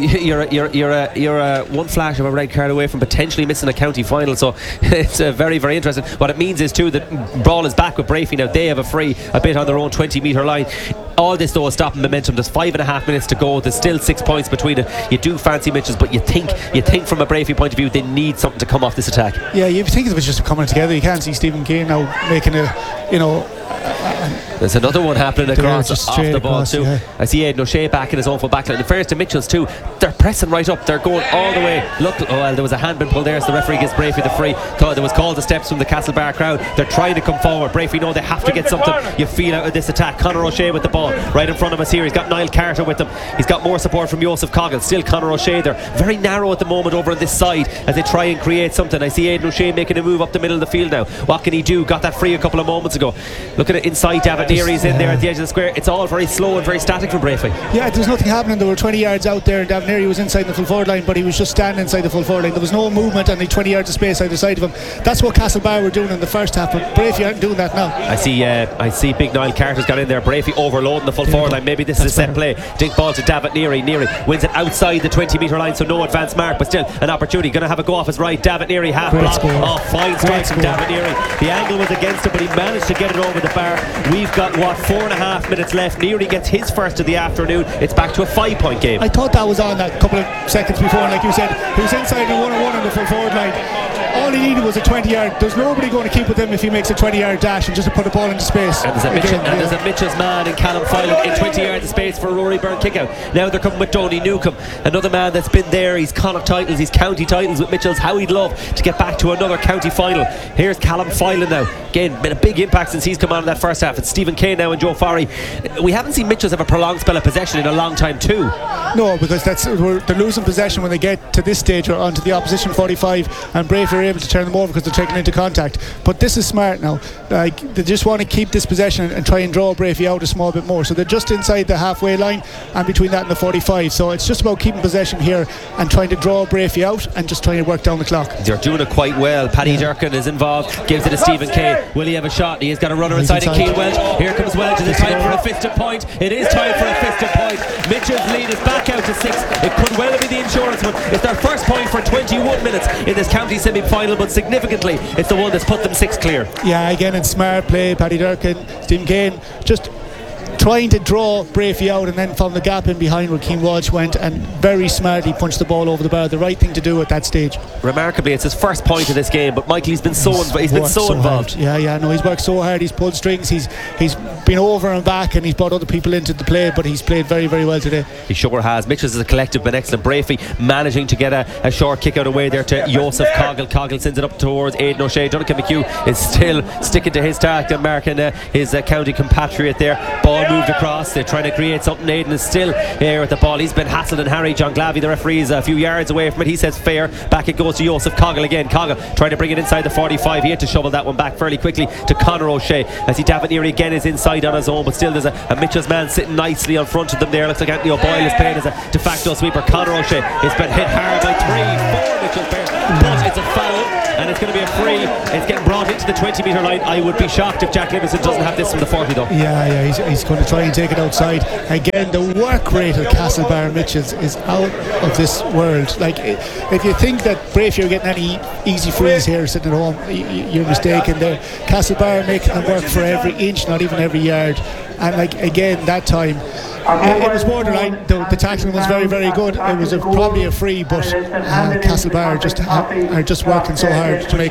You're one flash of a red card away from potentially missing a county final, so it's very, very interesting. What it means is too that Brawl is back with Brafey now. They have a bit on their own 20-metre line. All this though is stopping momentum. There's 5.5 minutes to go. There's still 6 points between it. You do fancy Mitchells, but you think from a Brafey point of view they need something to come off this attack. Yeah, you think it was just coming together. You can't see Stephen Kane now making there's another one happening across off the ball too. Yeah. I see Aidan O'Shea back in his own full back line. In fairness to Mitchells too, they're pressing right up. They're going all the way. Look, there was a handbin pull there, so the referee gives Brafey the free. There was called the steps from the Castlebar crowd. They're trying to come forward. Brafey know they have to get something. You feel out of this attack. Conor O'Shea with the ball right in front of us here. He's got Niall Carter with him. He's got more support from Joseph Coggins. Still Conor O'Shea there. Very narrow at the moment over on this side as they try and create something. I see Aidan O'Shea making a move up the middle of the field now. What can he do? Got that free a couple of moments ago. Looking at inside, David Neary's in there at the edge of the square. It's all very slow and very static from Brafey. Yeah, there's nothing happening. There were 20 yards out there, and David Neary was inside the full forward line, but he was just standing inside the full forward line. There was no movement and 20 yards of space either side of him. That's what Castlebar were doing in the first half, but Brafey aren't doing that now. I see big Niall Carter's got in there. Brafey overloading the full forward line. Maybe this is a set play. Dink ball to David Neary. Neary wins it outside the 20-metre line, so no advance mark, but still an opportunity. Going to have a go off his right. David Neary half block. Oh, fine strike from David Neary. The angle was against him, but he managed to get it over the bar. We've got 4.5 minutes left. Neary gets his first of the afternoon. It's back to a 5-point game. I thought that was on that couple of seconds before, and like you said, he was inside the 1-on-1 on the full forward line. All he needed was a 20-yard. There's nobody going to keep with him if he makes a 20-yard dash and just to put the ball into space. And there's a Mitchell's man in Callum Filan in 20 yards of space for a Rory Byrne kick out. Now they're coming with Tony Newcombe, another man that's been there. He's Connacht titles, he's county titles with Mitchell's. How he'd love to get back to another county final. Here's Callum Filan now. Again, been a big impact since he's come on in that first half. It's Stephen Kane now and Joe Farry. We haven't seen Mitchell's have a prolonged spell of possession in a long time too. No, because they're losing possession when they get to this stage or onto the opposition 45, and Brafey are able to turn them over because they're taking into contact. But this is smart now. Like, they just want to keep this possession and try and draw Brafey out a small bit more. So they're just inside the half halfway line, and between that and the 45. So it's just about keeping possession here and trying to draw Brafey out and just trying to work down the clock. They're doing it quite well. Paddy Durkin is involved, gives it to Stephen Kane. Will he have a shot? He's got a runner inside and Keane Welch. Here comes Welch. Is it time for a fisted point? It is time for a fisted point. Mitchell's lead is back out to 6. It could well be the insurance one. It's their first point for 21 minutes in this county semi-final, but significantly it's the one that's put them 6 clear. Yeah, again, it's smart play. Paddy Durkin, Stephen Kane, just trying to draw Brafey out and then found the gap in behind where Keane Walsh went and very smartly punched the ball over the bar. The right thing to do at that stage. Remarkably, it's his first point of this game, but Michael, he's been so involved. Yeah, no, he's worked so hard. He's pulled strings. He's been over and back, and he's brought other people into the play, but he's played very, very well today. He sure has. Mitchell's as a collective been excellent. Brafey managing to get a short kick out away there to Joseph Coggle. Coggle sends it up towards Aidan O'Shea. Duncan McHugh is still sticking to his tack and marking his county compatriot there. Ball moved across. They're trying to create something. Aidan is still here with the ball. He's been hassled, and Harry John Glavey, the referee, is a few yards away from it. He says fair. Back it goes to Joseph Coggle again. Coggle trying to bring it inside the 45. He had to shovel that one back fairly quickly to Conor O'Shea as David Neary again is inside on his own, but still there's a Mitchell's man sitting nicely in front of them there. Looks like Anthony O'Boyle is playing as a de facto sweeper. Conor O'Shea has been hit hard by 3-4 Mitchell's players, but it's a foul and it's going to be a free. It's getting brought into the 20 metre line. I would be shocked if Jack Livingston doesn't have this from the 40 though. Yeah, he's going to try and take it outside. Again, the work rate of Castlebar Mitchells is out of this world. Like, if you think that Brafey are getting any easy frees here sitting at home, you're mistaken there. Castlebar making them work for every inch, not even every yard. And like again, that time it was borderline. The tackling was very, very good. It was probably a free, but Castlebar are just working so hard to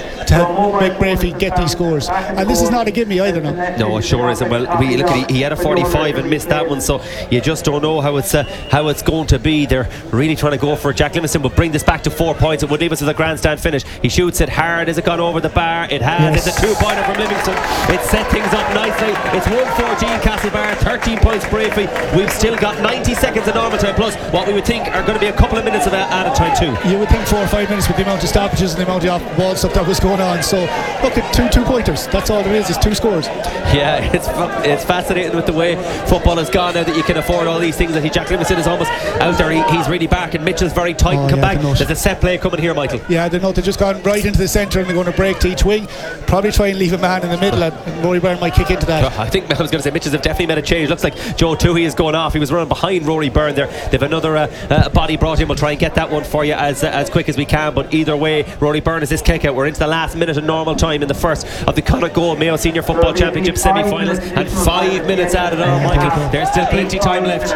help make Brafey get these scores. And this is not a gimme either now. No, it sure isn't. Well, he had a 45 and missed that one, so you just don't know how it's going to be. They're really trying to go for it. Jack Livingston will bring this back to 4 points. It would leave us with a grandstand finish. He shoots it hard. Has it gone over the bar? It has. Yes. It's a 2-pointer from Livingston. It set things up nicely. It's 1-14 Castlebar, 13 points Brafey. We've still got 90 seconds of normal time plus what we would think are going to be a couple of minutes of added time too. You would think 4 or 5 minutes with the amount of stoppages and the amount of off-ball stuff that was going on. So look at two pointers. That's all there is 2 scores. Yeah, it's fascinating with the way football has gone now that you can afford all these things. I think Jack Livingston is almost out there. He's really back, and Mitchell's very tight and come back. There's a set play coming here, Michael. Yeah, they've just gone right into the centre and they're going to break to each wing. Probably try and leave a man in the middle, and Rory Byrne might kick into that. I think I was going to say Mitchell's have definitely made a change. Looks like Joe Toohey is going off. He was running behind Rory Byrne there. They've another body brought in. We'll try and get that one for you as quick as we can, but either way, Rory Byrne is this kick out. We're into the last minute of normal time in the first of the Connacht Goal Mayo Senior Football Championship semi-finals, and 5 minutes added on, Michael. There's still plenty time left.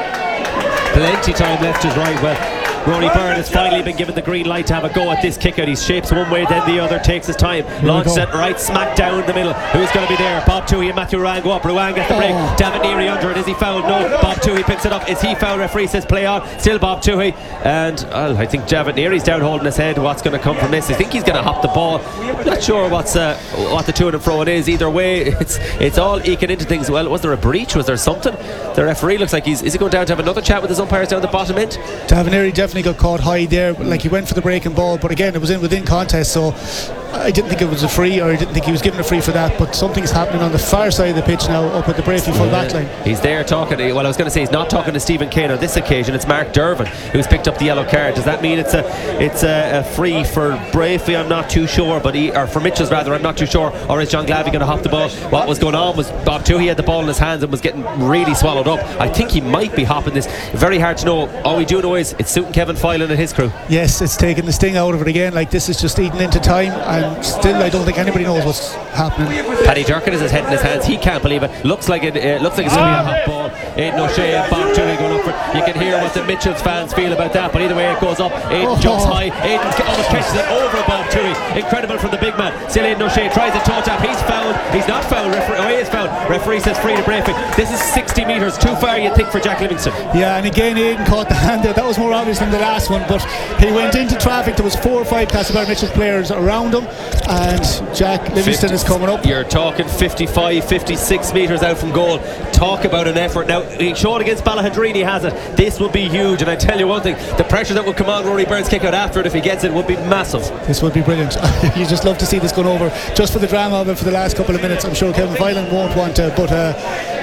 Plenty time left is right. Well, Rory Byrne has finally been given the green light to have a go at this kick out. He shapes one way, then the other, takes his time, launches it right smack down the middle. Who's going to be there? Bob Toohey and Matthew Ruane go up. Ruane gets the break. David Neary under it. Is he fouled? No. Bob Toohey picks it up. Is he fouled? Referee says play on. Still Bob Toohey. And I think David Neary's down holding his head. What's going to come from this? I think he's going to hop the ball. Not sure what the to and fro it is. Either way, it's all eking into things. Well, was there a breach? Was there something? The referee looks like is he going down to have another chat with his umpires down the bottom end? David Neary definitely got caught high there. Like, he went for the breaking ball, but again, it was within contest, so I didn't think it was a free, or I didn't think he was given a free for that. But something's happening on the far side of the pitch now, up at the Brafey full back line. He's there talking to, well, I was going to say he's not talking to Stephen Kane on this occasion. It's Mark Dervin who's picked up the yellow card. Does that mean it's a free for Brafey? I'm not too sure, or for Mitchell's rather, I'm not too sure. Or is John Glavey going to hop the ball? What was going on was Bob Toohey had the ball in his hands and was getting really swallowed up. I think he might be hopping this. Very hard to know. All we do know is it's suiting Kevin Filan and his crew. Yes, it's taking the sting out of it again. Like, this is just eating into time, and still I don't think anybody knows what's happening. Paddy Durkin has his head in his hands. He can't believe it. Looks like it's going to be a hot ball. Aidan O'Shea and Bob Toohey going up for it. You can hear what the Mitchells fans feel about that, but either way it goes up. Aidan jumps high. Aidan almost catches it over Bob Toohey. Incredible from the big man. Still Aidan O'Shea tries a toe tap. He's fouled. He's not fouled. He is fouled. Referee says free to Brafey. This is 60 metres too far, you'd think, for Jack Livingston. Yeah, and again Aidan caught the hand there. That was more obvious than the last one, but he went into traffic. There was 4 or 5 Castlebar Mitchell players around him, and Jack Livingston is coming up. You're talking 55, 56 metres out from goal. Talk about an effort. Now, he showed against Ballahadreen, he has it. This will be huge, and I tell you one thing, the pressure that would come on Rory Byrne's kick out after it if he gets it would be massive. This would be brilliant. You just love to see this going over, just for the drama of it for the last couple of minutes. I'm sure Kevin Filan won't want to, but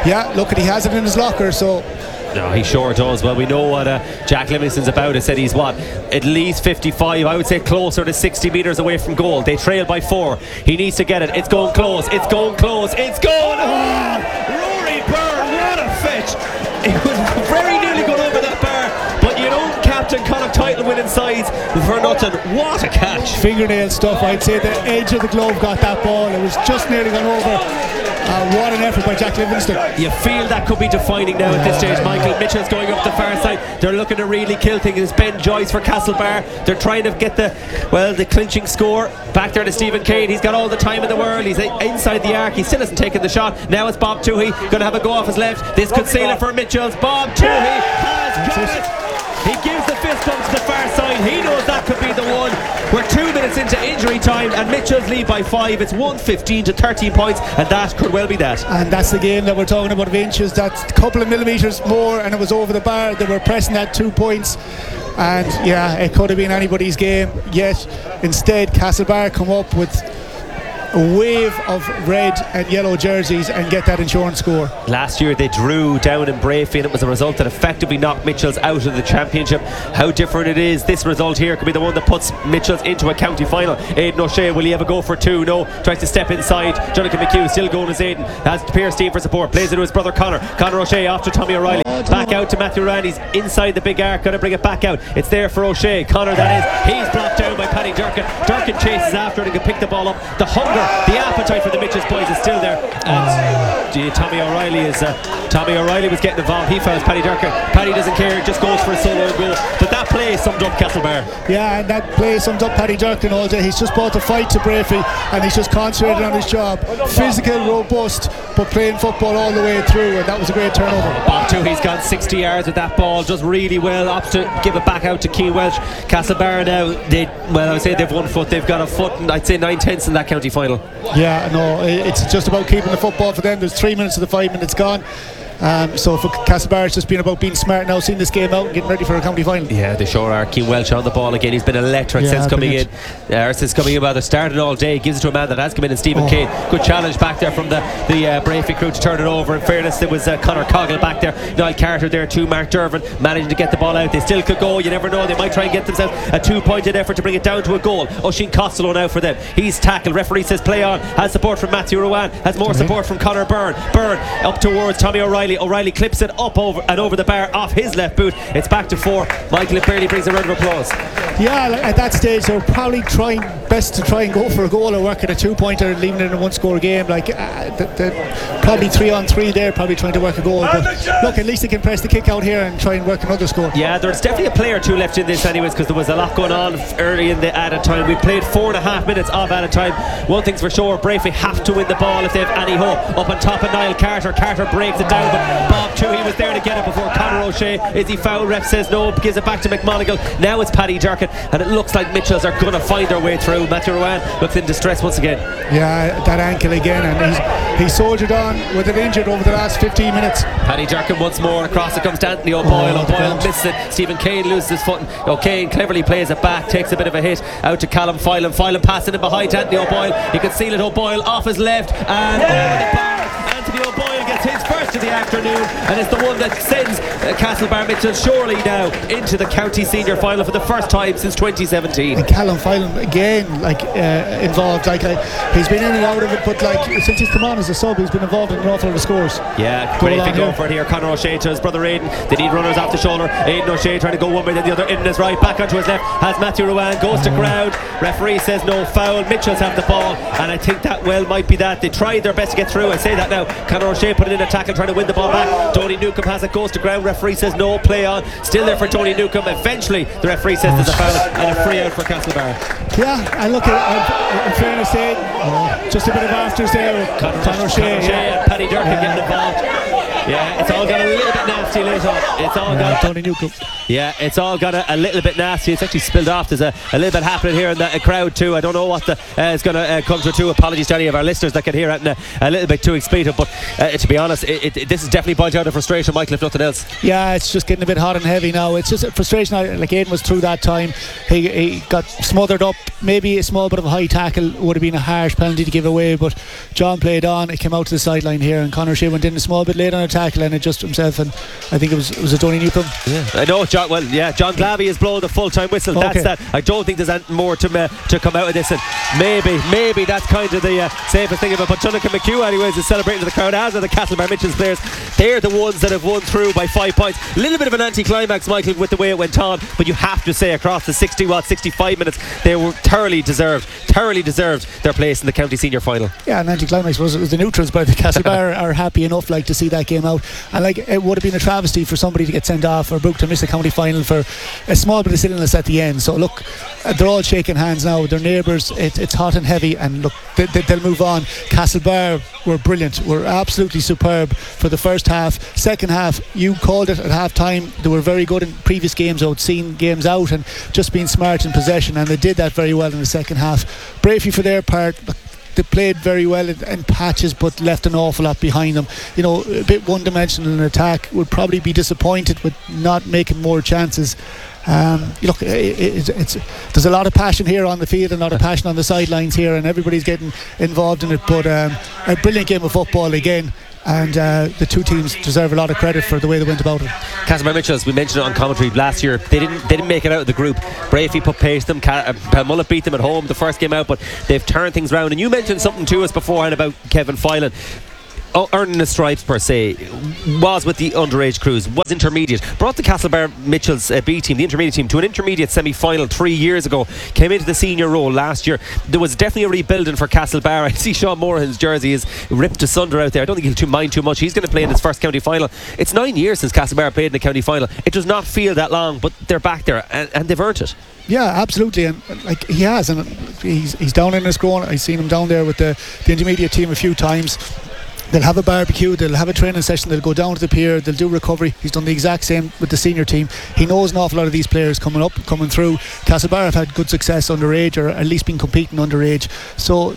Yeah, look, he has it in his locker, so. No, he sure does. Well, we know what Jack Livingston's about. I said he's what? At least 55, I would say closer to 60 metres away from goal. They trail by 4. He needs to get it. It's going close. It's going close. It's going. Oh! Rory Byrne, what a fetch. It was very nearly going over that bar. But you know, Captain Connacht title winning sides for nothing. What a catch. Fingernail stuff, I'd say. The edge of the glove got that ball. It was just nearly gone over. What an effort by Jack Livingston. You feel that could be defining now at this stage. Michael Mitchell's going up the far side. They're looking to really kill things. It's Ben Joyce for Castlebar. They're trying to get the clinching score. Back there to Stephen Kane. He's got all the time in the world. He's inside the arc. He still hasn't taken the shot. Now it's Bob Toohey going to have a go off his left. This could seal it for Mitchell's. Bob Toohey has got it. He gives the fist bump to the far side. He knows that could be the one. We're 2 minutes into injury time and Mitchell's lead by 5. It's 115 to 13 points, and that could well be that. And that's the game that we're talking about of inches. That's a couple of millimetres more and it was over the bar. They were pressing that 2 points. And yeah, it could have been anybody's game. Yet instead Castlebar come up with a wave of red and yellow jerseys and get that insurance score. Last year they drew down in Braefy and it was a result that effectively knocked Mitchell's out of the championship. How different it is. This result here could be the one that puts Mitchell's into a county final. Aidan O'Shea, will he have a go for 2? No. Tries to step inside. Jonathan McHugh still going as Aidan. Has Pierce Dean for support. Plays it to his brother Conor. Conor O'Shea after Tommy O'Reilly. Back out to Matthew Ryan. He's inside the big arc. Going to bring it back out. It's there for O'Shea. Conor that is. He's blocked down by Paddy Durkin. Durkin chases after it and can pick the ball up. The hunger, the appetite for the Mitchell's boys is still there. And Tommy O'Reilly was getting involved. He fouls Paddy Durkin. Paddy doesn't care, just goes for a solo goal. But that play summed up Castlebar. Yeah, and that play summed up Paddy Durkin all day. He's just brought the fight to Braefy and he's just concentrated on his job. Physical, robust, but playing football all the way through, and that was a great turnover. Bob Toohey's gone 60 yards with that ball, does really well, opts to give it back out to Keane Welch. Castlebar now, I would say they've 1 foot, they've got a foot and I'd say 9/10 in that county final. Yeah, no, it's just about keeping the football for them. There's 3 minutes of the 5 minutes gone. So for Castlebar, it's just been about being smart now, seeing this game out and getting ready for a county final. Yeah, they sure are. Keane Welch on the ball again. He's been electric since coming in. Since coming in, rather started all day. Gives it to a man that has come in, and Stephen Kane. Good challenge back there from the Braefy crew to turn it over. In fairness, there was Conor Coggle back there. Niall Carter there too. Mark Dervin managing to get the ball out. They still could go. You never know. They might try and get themselves a 2-pointed effort to bring it down to a goal. Oisin Costello now for them. He's tackled. Referee says play on. Has support from Matthew Rowan. Has more support from Conor Byrne. Byrne up towards Tommy O'Reilly. O'Reilly clips it up over the bar off his left boot. It's back to 4. Michael, it barely brings a round of applause. Yeah, at that stage they're probably trying best to try and go for a goal or work at a 2-pointer and leaving it in a 1-score game. Like probably 3-on-3 there, probably trying to work a goal. But look, at least they can press the kick out here and try and work another score. Yeah, there's definitely a player or two left in this anyways, because there was a lot going on early in the added time. We played 4.5 minutes of added time. One thing's for sure, Braefy have to win the ball if they have any hope. Up on top of Niall Carter. Carter breaks it down, but Bob Toohey was there to get it before Conor O'Shea. Is he foul? Ref says no, gives it back to McMonigal. Now it's Paddy Durkin, and it looks like Mitchells are going to find their way through. Matthew Rowan looks in distress once again. Yeah, that ankle again, and he's soldiered on with it injured over the last 15 minutes. Paddy Durkin once more. Across it comes to Anthony O'Boyle. O'Boyle misses it. Stephen Kane loses his foot. O'Kane cleverly plays it back, takes a bit of a hit out to Callum Filan. Filan passing it behind to Anthony O'Boyle. He can seal it. O'Boyle off his left and over the bar. Anthony O'Boyle gets his first of the afternoon, and it's the one that sends Castlebar Mitchell surely now into the county senior final for the first time since 2017. And Callum Filan again, involved. He's been in and out of it, but since he's come on as a sub, he's been involved in an awful lot of scores. Yeah, great thing going for it here. Conor O'Shea to his brother Aidan. They need runners off the shoulder. Aidan O'Shea trying to go one way then the other. Aidan is right, back onto his left. Has Matthew Rowan, goes to ground. Referee says no foul. Mitchells have the ball, and I think that might be that. They tried their best to get through. I say that now. Conor O'Shea put it in a tackle, trying to win the ball back. Tony Newcombe has it, goes to ground. Referee says no, play on. Still there for Tony Newcombe. Eventually the referee says there's a foul and a free out for Castlebar. Yeah, and look in fairness, just a bit of afters there with Conor O'Shea and Paddy Durkin getting involved. Yeah, it's all got a little bit nasty later. It's all got Tony Newcomb. Yeah, it's all got a little bit nasty. It's actually spilled off. There's a little bit happening here in the crowd too. I don't know what is going to come through. Apologies to any of our listeners that can hear it a little bit too expletive. But to be honest, this is definitely boiled down to frustration, Michael, if nothing else. Yeah, it's just getting a bit hot and heavy now. It's just a frustration. Like Aidan was through that time. He got smothered up. Maybe a small bit of a high tackle would have been a harsh penalty to give away, but John played on. It came out to the sideline here, and Conor Shea went in a small bit late on a tackle and adjusted himself, and I think it was a Tony Newcomb. Yeah, I know. John Glavey is blowing the full-time whistle. Okay. That's that. I don't think there's anything more to come out of this, and maybe that's kind of the safest thing of it. But Tunica McHugh anyways is celebrating to the crowd, as are the Castlebar Mitchells players. They're the ones that have won through by 5 points. A little bit of an anti-climax, Michael, with the way it went on, but you have to say across the 65 minutes they were thoroughly deserved their place in the county senior final. Yeah, an anti-climax was the neutrals, but the Castlebar are happy enough to see that game out, and it would have been a travesty for somebody to get sent off or booked to miss a county final for a small bit of silliness at the end. So look, they're all shaking hands now, they're neighbours. It's hot and heavy, and look, they'll move on. Castlebar were brilliant, were absolutely superb for the first half. Second half, you called it at half time, they were very good in previous games. I'd seen games out and just being smart in possession, and they did that very well in the second half. Braefy, for their part, they played very well in patches, but left an awful lot behind them. A bit one-dimensional in attack. Would probably be disappointed with not making more chances. Look, there's a lot of passion here on the field and a lot of passion on the sidelines here, and everybody's getting involved in it. But a brilliant game of football again, and the two teams deserve a lot of credit for the way they went about it. Castlebar Mitchells, we mentioned it on commentary last year, they didn't make it out of the group. Braefy put pace them, Pelmullet beat them at home the first game out, but they've turned things around. And you mentioned something to us beforehand about Kevin Filan. Earning the stripes per se, was with the underage crews, was intermediate, brought the Castlebar Mitchells B team, the intermediate team, to an intermediate semi-final 3 years ago, came into the senior role last year. There was definitely a rebuilding for Castlebar. I see Sean Morahan's jersey is ripped asunder out there. I don't think he'll mind too much. He's going to play in his first county final. It's 9 years since Castlebar played in the county final. It does not feel that long, but they're back there and they've earned it. Yeah, absolutely, and he has, and he's down in Liscrone. I've seen him down there with the intermediate team a few times. They'll have a barbecue, they'll have a training session, they'll go down to the pier, they'll do recovery. He's done the exact same with the senior team. He knows an awful lot of these players coming through. Castlebar have had good success underage, or at least been competing underage. So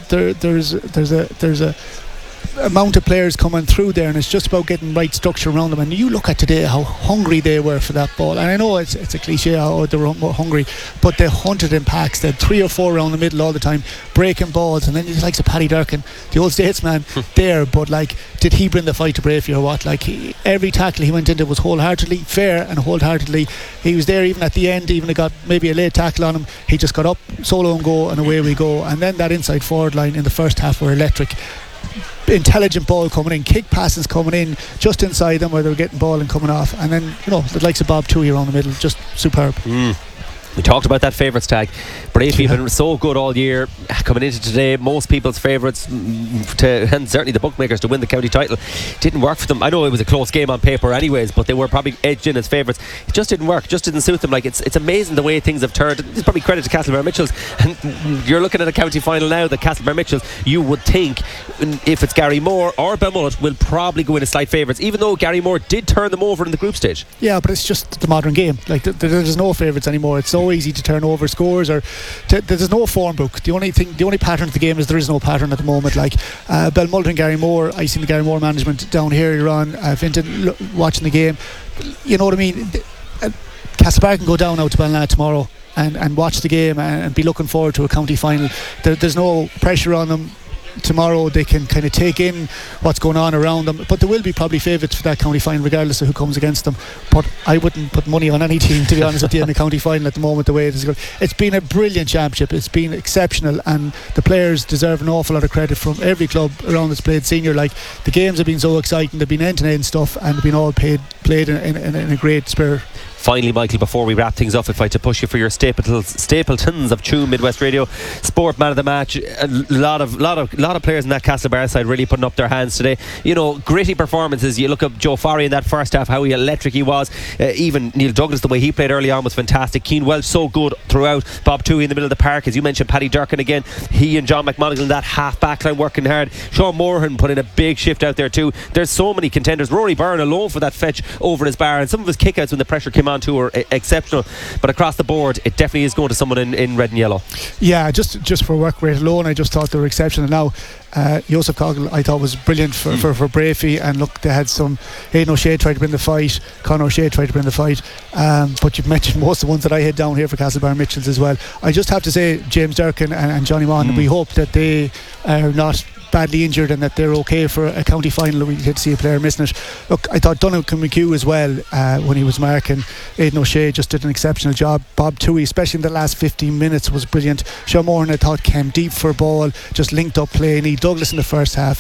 there's a amount of players coming through there, and it's just about getting right structure around them. And you look at today how hungry they were for that ball, and I know it's a cliche how they were hungry, but they hunted in packs. They had 3 or 4 around the middle all the time, breaking balls. And then you like Paddy Durkin, the old statesman there, but did he bring the fight to Braefy or what? Every tackle he went into was wholeheartedly fair, and wholeheartedly he was there even at the end. Even it got maybe a late tackle on him, he just got up, solo and go, and away we go. And then that inside forward line in the first half were electric. Intelligent ball coming in, kick passes coming in just inside them where they were getting ball and coming off, and then the likes of Bob Toohey around the middle, just superb. We talked about that favourites tag. Braefy have been so good all year. Coming into today, most people's favourites, and certainly the bookmakers, to win the county title, didn't work for them. I know it was a close game on paper anyways, but they were probably edged in as favourites. It just didn't work, just didn't suit them. It's amazing the way things have turned. It's probably credit to Castlebar Mitchells. And you're looking at a county final now, the Castlebar Mitchells, you would think, if it's Gary Moore or Belmullet, will probably go in as slight favourites, even though Gary Moore did turn them over in the group stage. Yeah, but it's just the modern game. There's no favourites anymore. It's so easy to turn over scores, or there's no form book. The only pattern of the game is there is no pattern at the moment. Belmullet and Gary Moore, I seen the Gary Moore management down here earlier on. I've been watching the game. You know what I mean? Castlebar can go down out to Ballinagh tomorrow and watch the game and be looking forward to a county final. There's no pressure on them. Tomorrow they can kind of take in what's going on around them, but there will be probably favourites for that county final regardless of who comes against them. But I wouldn't put money on any team, to be honest with you, in the county final at the moment, the way it is going. It's been a brilliant championship, it's been exceptional, and the players deserve an awful lot of credit from every club around that's played senior. The games have been so exciting, they've been end-to-end stuff, and they've been all played in a great spirit. Finally, Michael, before we wrap things up, if I had to push you for your Stapletons of True Midwest Radio Sport Man of the Match, a lot of players in that Castlebar side really putting up their hands today. Gritty performances. You look at Joe Farry in that first half, how electric he was. Even Neil Douglas, the way he played early on was fantastic. Keane Welch so good throughout. Bob Toohey in the middle of the park, as you mentioned. Paddy Durkin again. He and John McMonigal in that half back line working hard. Sean Moorhan put in a big shift out there too. There's so many contenders. Rory Byrne alone for that fetch over his bar, and some of his kickouts when the pressure came on too were exceptional. But across the board, it definitely is going to someone in red and yellow. Yeah, just for work rate alone, I just thought they were exceptional. Now Joseph Cogle I thought was brilliant for Brafey, and look, they had some. Aidan O'Shea tried to win the fight, Conor O'Shea tried to win the fight, but you've mentioned most of the ones that I had down here for Castlebar Mitchells as well. I just have to say James Durkin and Johnny Maughan, we hope that they are not badly injured and that they're okay for a county final. We did see a player missing it. Look, I thought Donald McHugh as well, when he was marking Aidan O'Shea, just did an exceptional job. Bob Toohey, especially in the last 15 minutes, was brilliant. Sean Moran, I thought, came deep for a ball, just linked up play. Neil Douglas in the first half,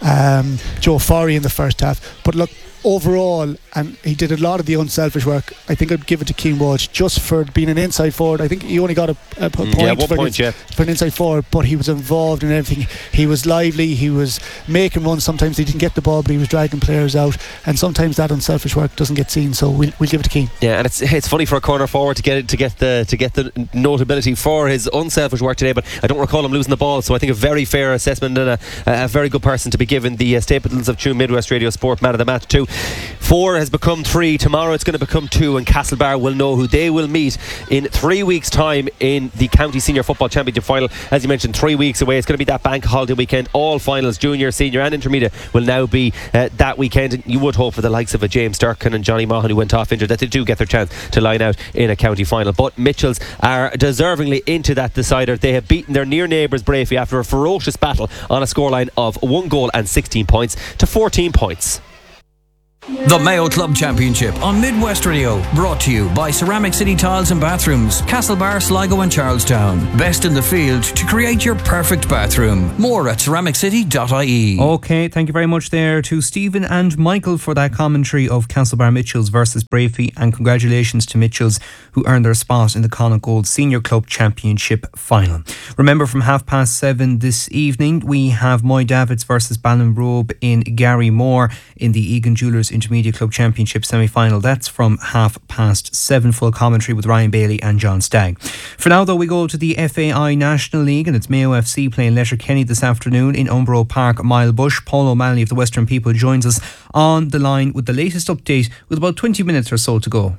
Joe Farry in the first half. But look, overall, and he did a lot of the unselfish work. I think I'd give it to Keane Walsh just for being an inside forward. I think he only got a point, for an inside forward, but he was involved in everything. He was lively, he was making runs. Sometimes he didn't get the ball, but he was dragging players out, and sometimes that unselfish work doesn't get seen, so we'll give it to Keane. Yeah, and it's funny for a corner forward to get the notability for his unselfish work today, but I don't recall him losing the ball, so I think a very fair assessment and a very good person to be given the Stapletons of True Midwest Radio Sport Man of the Match too. 4 has become 3. Tomorrow it's going to become 2, and Castlebar will know who they will meet in 3 weeks' time in the County Senior Football Championship final. As you mentioned, 3 weeks away. It's going to be that bank holiday weekend. All finals, junior, senior and intermediate, will now be that weekend. And you would hope for the likes of a James Durkin and Johnny Maughan, who went off injured, that they do get their chance to line out in a county final. But Mitchells are deservingly into that decider. They have beaten their near neighbours Brafey after a ferocious battle on a scoreline of 1 goal and 16 points to 14 points. The Mayo Club Championship on Midwest Radio, brought to you by Ceramic City Tiles and Bathrooms, Castlebar, Sligo and Charlestown. Best in the field to create your perfect bathroom. More at ceramiccity.ie. Okay, thank you very much there to Stephen and Michael for that commentary of Castlebar Mitchells versus Brafey, and congratulations to Mitchells, who earned their spot in the Connacht Gold Senior Club Championship final. Remember, from 7:30 this evening, we have Moy Davids versus Ballinrobe in Garrymore in the Egan Jewellers Intermediate Club Championship semi-final. That's from 7:30. Full commentary with Ryan Bailey and John Stagg. For now, though, we go to the FAI National League, and it's Mayo FC playing Letterkenny this afternoon in Umbro Park, Milebush. Paul O'Malley of the Western People joins us on the line with the latest update, with about 20 minutes or so to go.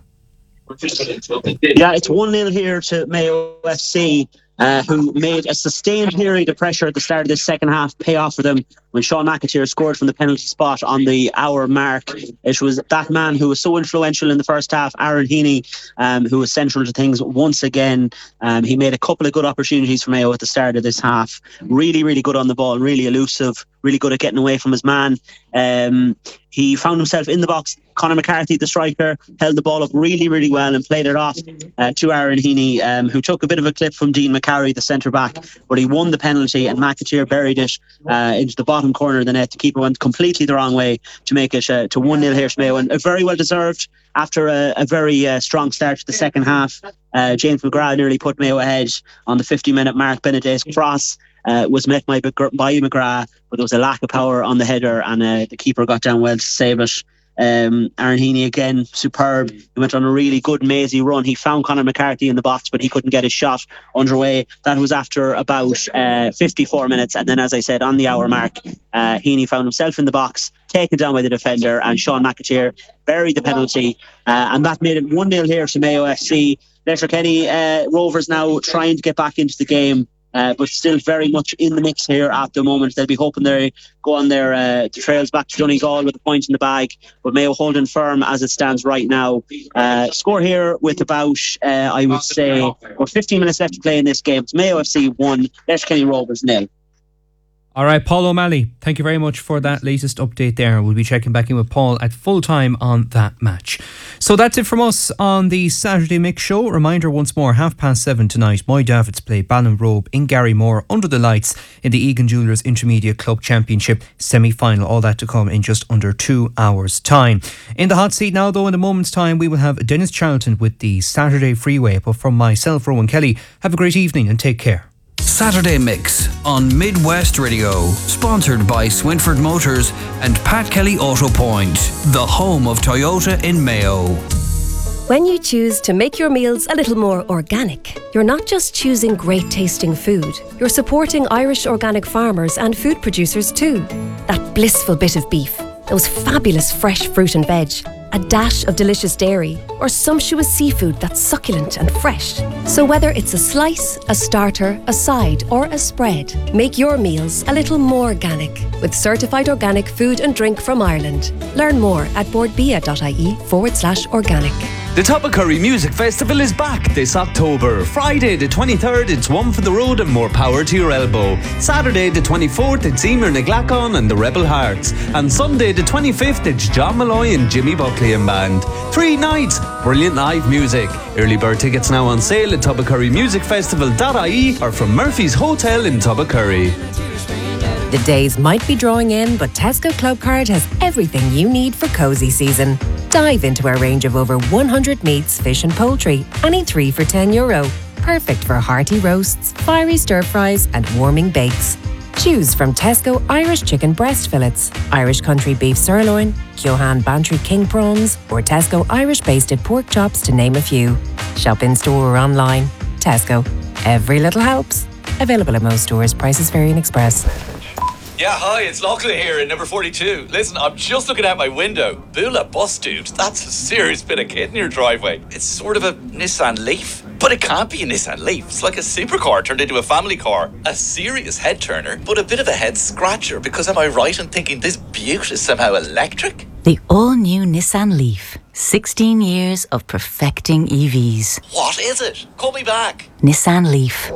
Yeah, it's 1-0 here to Mayo FC, who made a sustained period of pressure at the start of this second half pay off for them when Sean McAteer scored from the penalty spot on the hour mark. It was that man who was so influential in the first half, Aaron Heaney, who was central to things once again. He made a couple of good opportunities for Mayo at the start of this half. Really, really good on the ball, really elusive, really good at getting away from his man. He found himself in the box. Conor McCarthy, the striker, held the ball up really, really well and played it off to Aaron Heaney, who took a bit of a clip from Dean McCarry, the centre-back, but he won the penalty, and McAteer buried it into the bottom corner of the net. The keeper went completely the wrong way to make it to 1-0 here to Mayo, and very well deserved after a very strong start to the second half. James McGrath nearly put Mayo ahead on the 50-minute mark. Benedet's cross was met by McGrath, but there was a lack of power on the header, and the keeper got down well to save it. Aaron Heaney again, superb. He went on a really good mazy run. He found Conor McCarthy in the box, but he couldn't get his shot underway. That was after about 54 minutes, and then, as I said, on the hour mark, Heaney found himself in the box, taken down by the defender, and Sean McAteer buried the penalty, and that made it 1-0 here to Mayo FC. Letterkenny Rovers now trying to get back into the game, but still very much in the mix here at the moment. They'll be hoping they go on their trails back to Donegal with a point in the bag, but Mayo holding firm as it stands right now. Score here with about, I would say, 15 minutes left to play in this game. It's Mayo FC 1, Letterkenny Rovers 0. All right, Paul O'Malley, thank you very much for that latest update there. We'll be checking back in with Paul at full time on that match. So So that's it from us on the Saturday Mix Show. Reminder once more, 7:30 tonight, Moy Davids play Ballinrobe in Garrymore under the lights in the Egan Jewellers Intermediate Club Championship semi-final. All that to come in just under 2 hours' time. In the hot seat now, though, in a moment's time, we will have Dennis Charlton with the Saturday Freeway. But from myself, Rowan Kelly, have a great evening and take care. Saturday Mix on Midwest Radio, sponsored by Swinford Motors and Pat Kelly Auto Point, the home of Toyota in Mayo. When you choose to make your meals a little more organic, you're not just choosing great tasting food, you're supporting Irish organic farmers and food producers too. That blissful bit of beef, those fabulous fresh fruit and veg, a dash of delicious dairy, or sumptuous seafood that's succulent and fresh. So whether it's a slice, a starter, a side, or a spread, make your meals a little more organic with certified organic food and drink from Ireland. Learn more at boardbia.ie/organic. The Tubbercurry Music Festival is back this October. Friday the 23rd, it's One for the Road and More Power to Your Elbow. Saturday the 24th, it's Emer Naglacon and the Rebel Hearts. And Sunday the 25th, it's John Malloy and Jimmy Buckley and Band. 3 nights, brilliant live music. Early bird tickets now on sale at tubbercurrymusicfestival.ie or from Murphy's Hotel in Tubbercurry. The days might be drawing in, but Tesco Clubcard has everything you need for cosy season. Dive into our range of over 100 meats, fish and poultry, any 3 for €10. Perfect for hearty roasts, fiery stir-fries and warming bakes. Choose from Tesco Irish chicken breast fillets, Irish country beef sirloin, Kyohan Bantry king prawns, or Tesco Irish basted pork chops, to name a few. Shop in store or online. Tesco. Every little helps. Available at most stores. Prices vary in Express. Yeah, hi, it's Lachlan here in number 42. Listen, I'm just looking out my window. Bula bus, dude. That's a serious bit of kit in your driveway. It's sort of a Nissan Leaf. But it can't be a Nissan Leaf. It's like a supercar turned into a family car. A serious head turner, but a bit of a head scratcher, because am I right in thinking this beaut is somehow electric? The all-new Nissan Leaf. 16 years of perfecting EVs. What is it? Call me back. Nissan Leaf.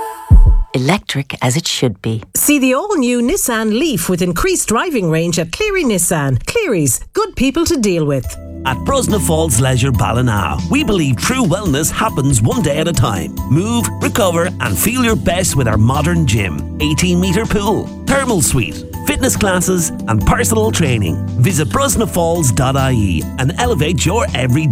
Electric as it should be. See the all-new Nissan Leaf with increased driving range at Cleary Nissan. Cleary's, good people to deal with. At Brosna Falls Leisure Ballina, we believe true wellness happens one day at a time. Move, recover and feel your best with our modern gym. 18-metre pool, thermal suite, fitness classes and personal training. Visit brosnafalls.ie and elevate your everyday.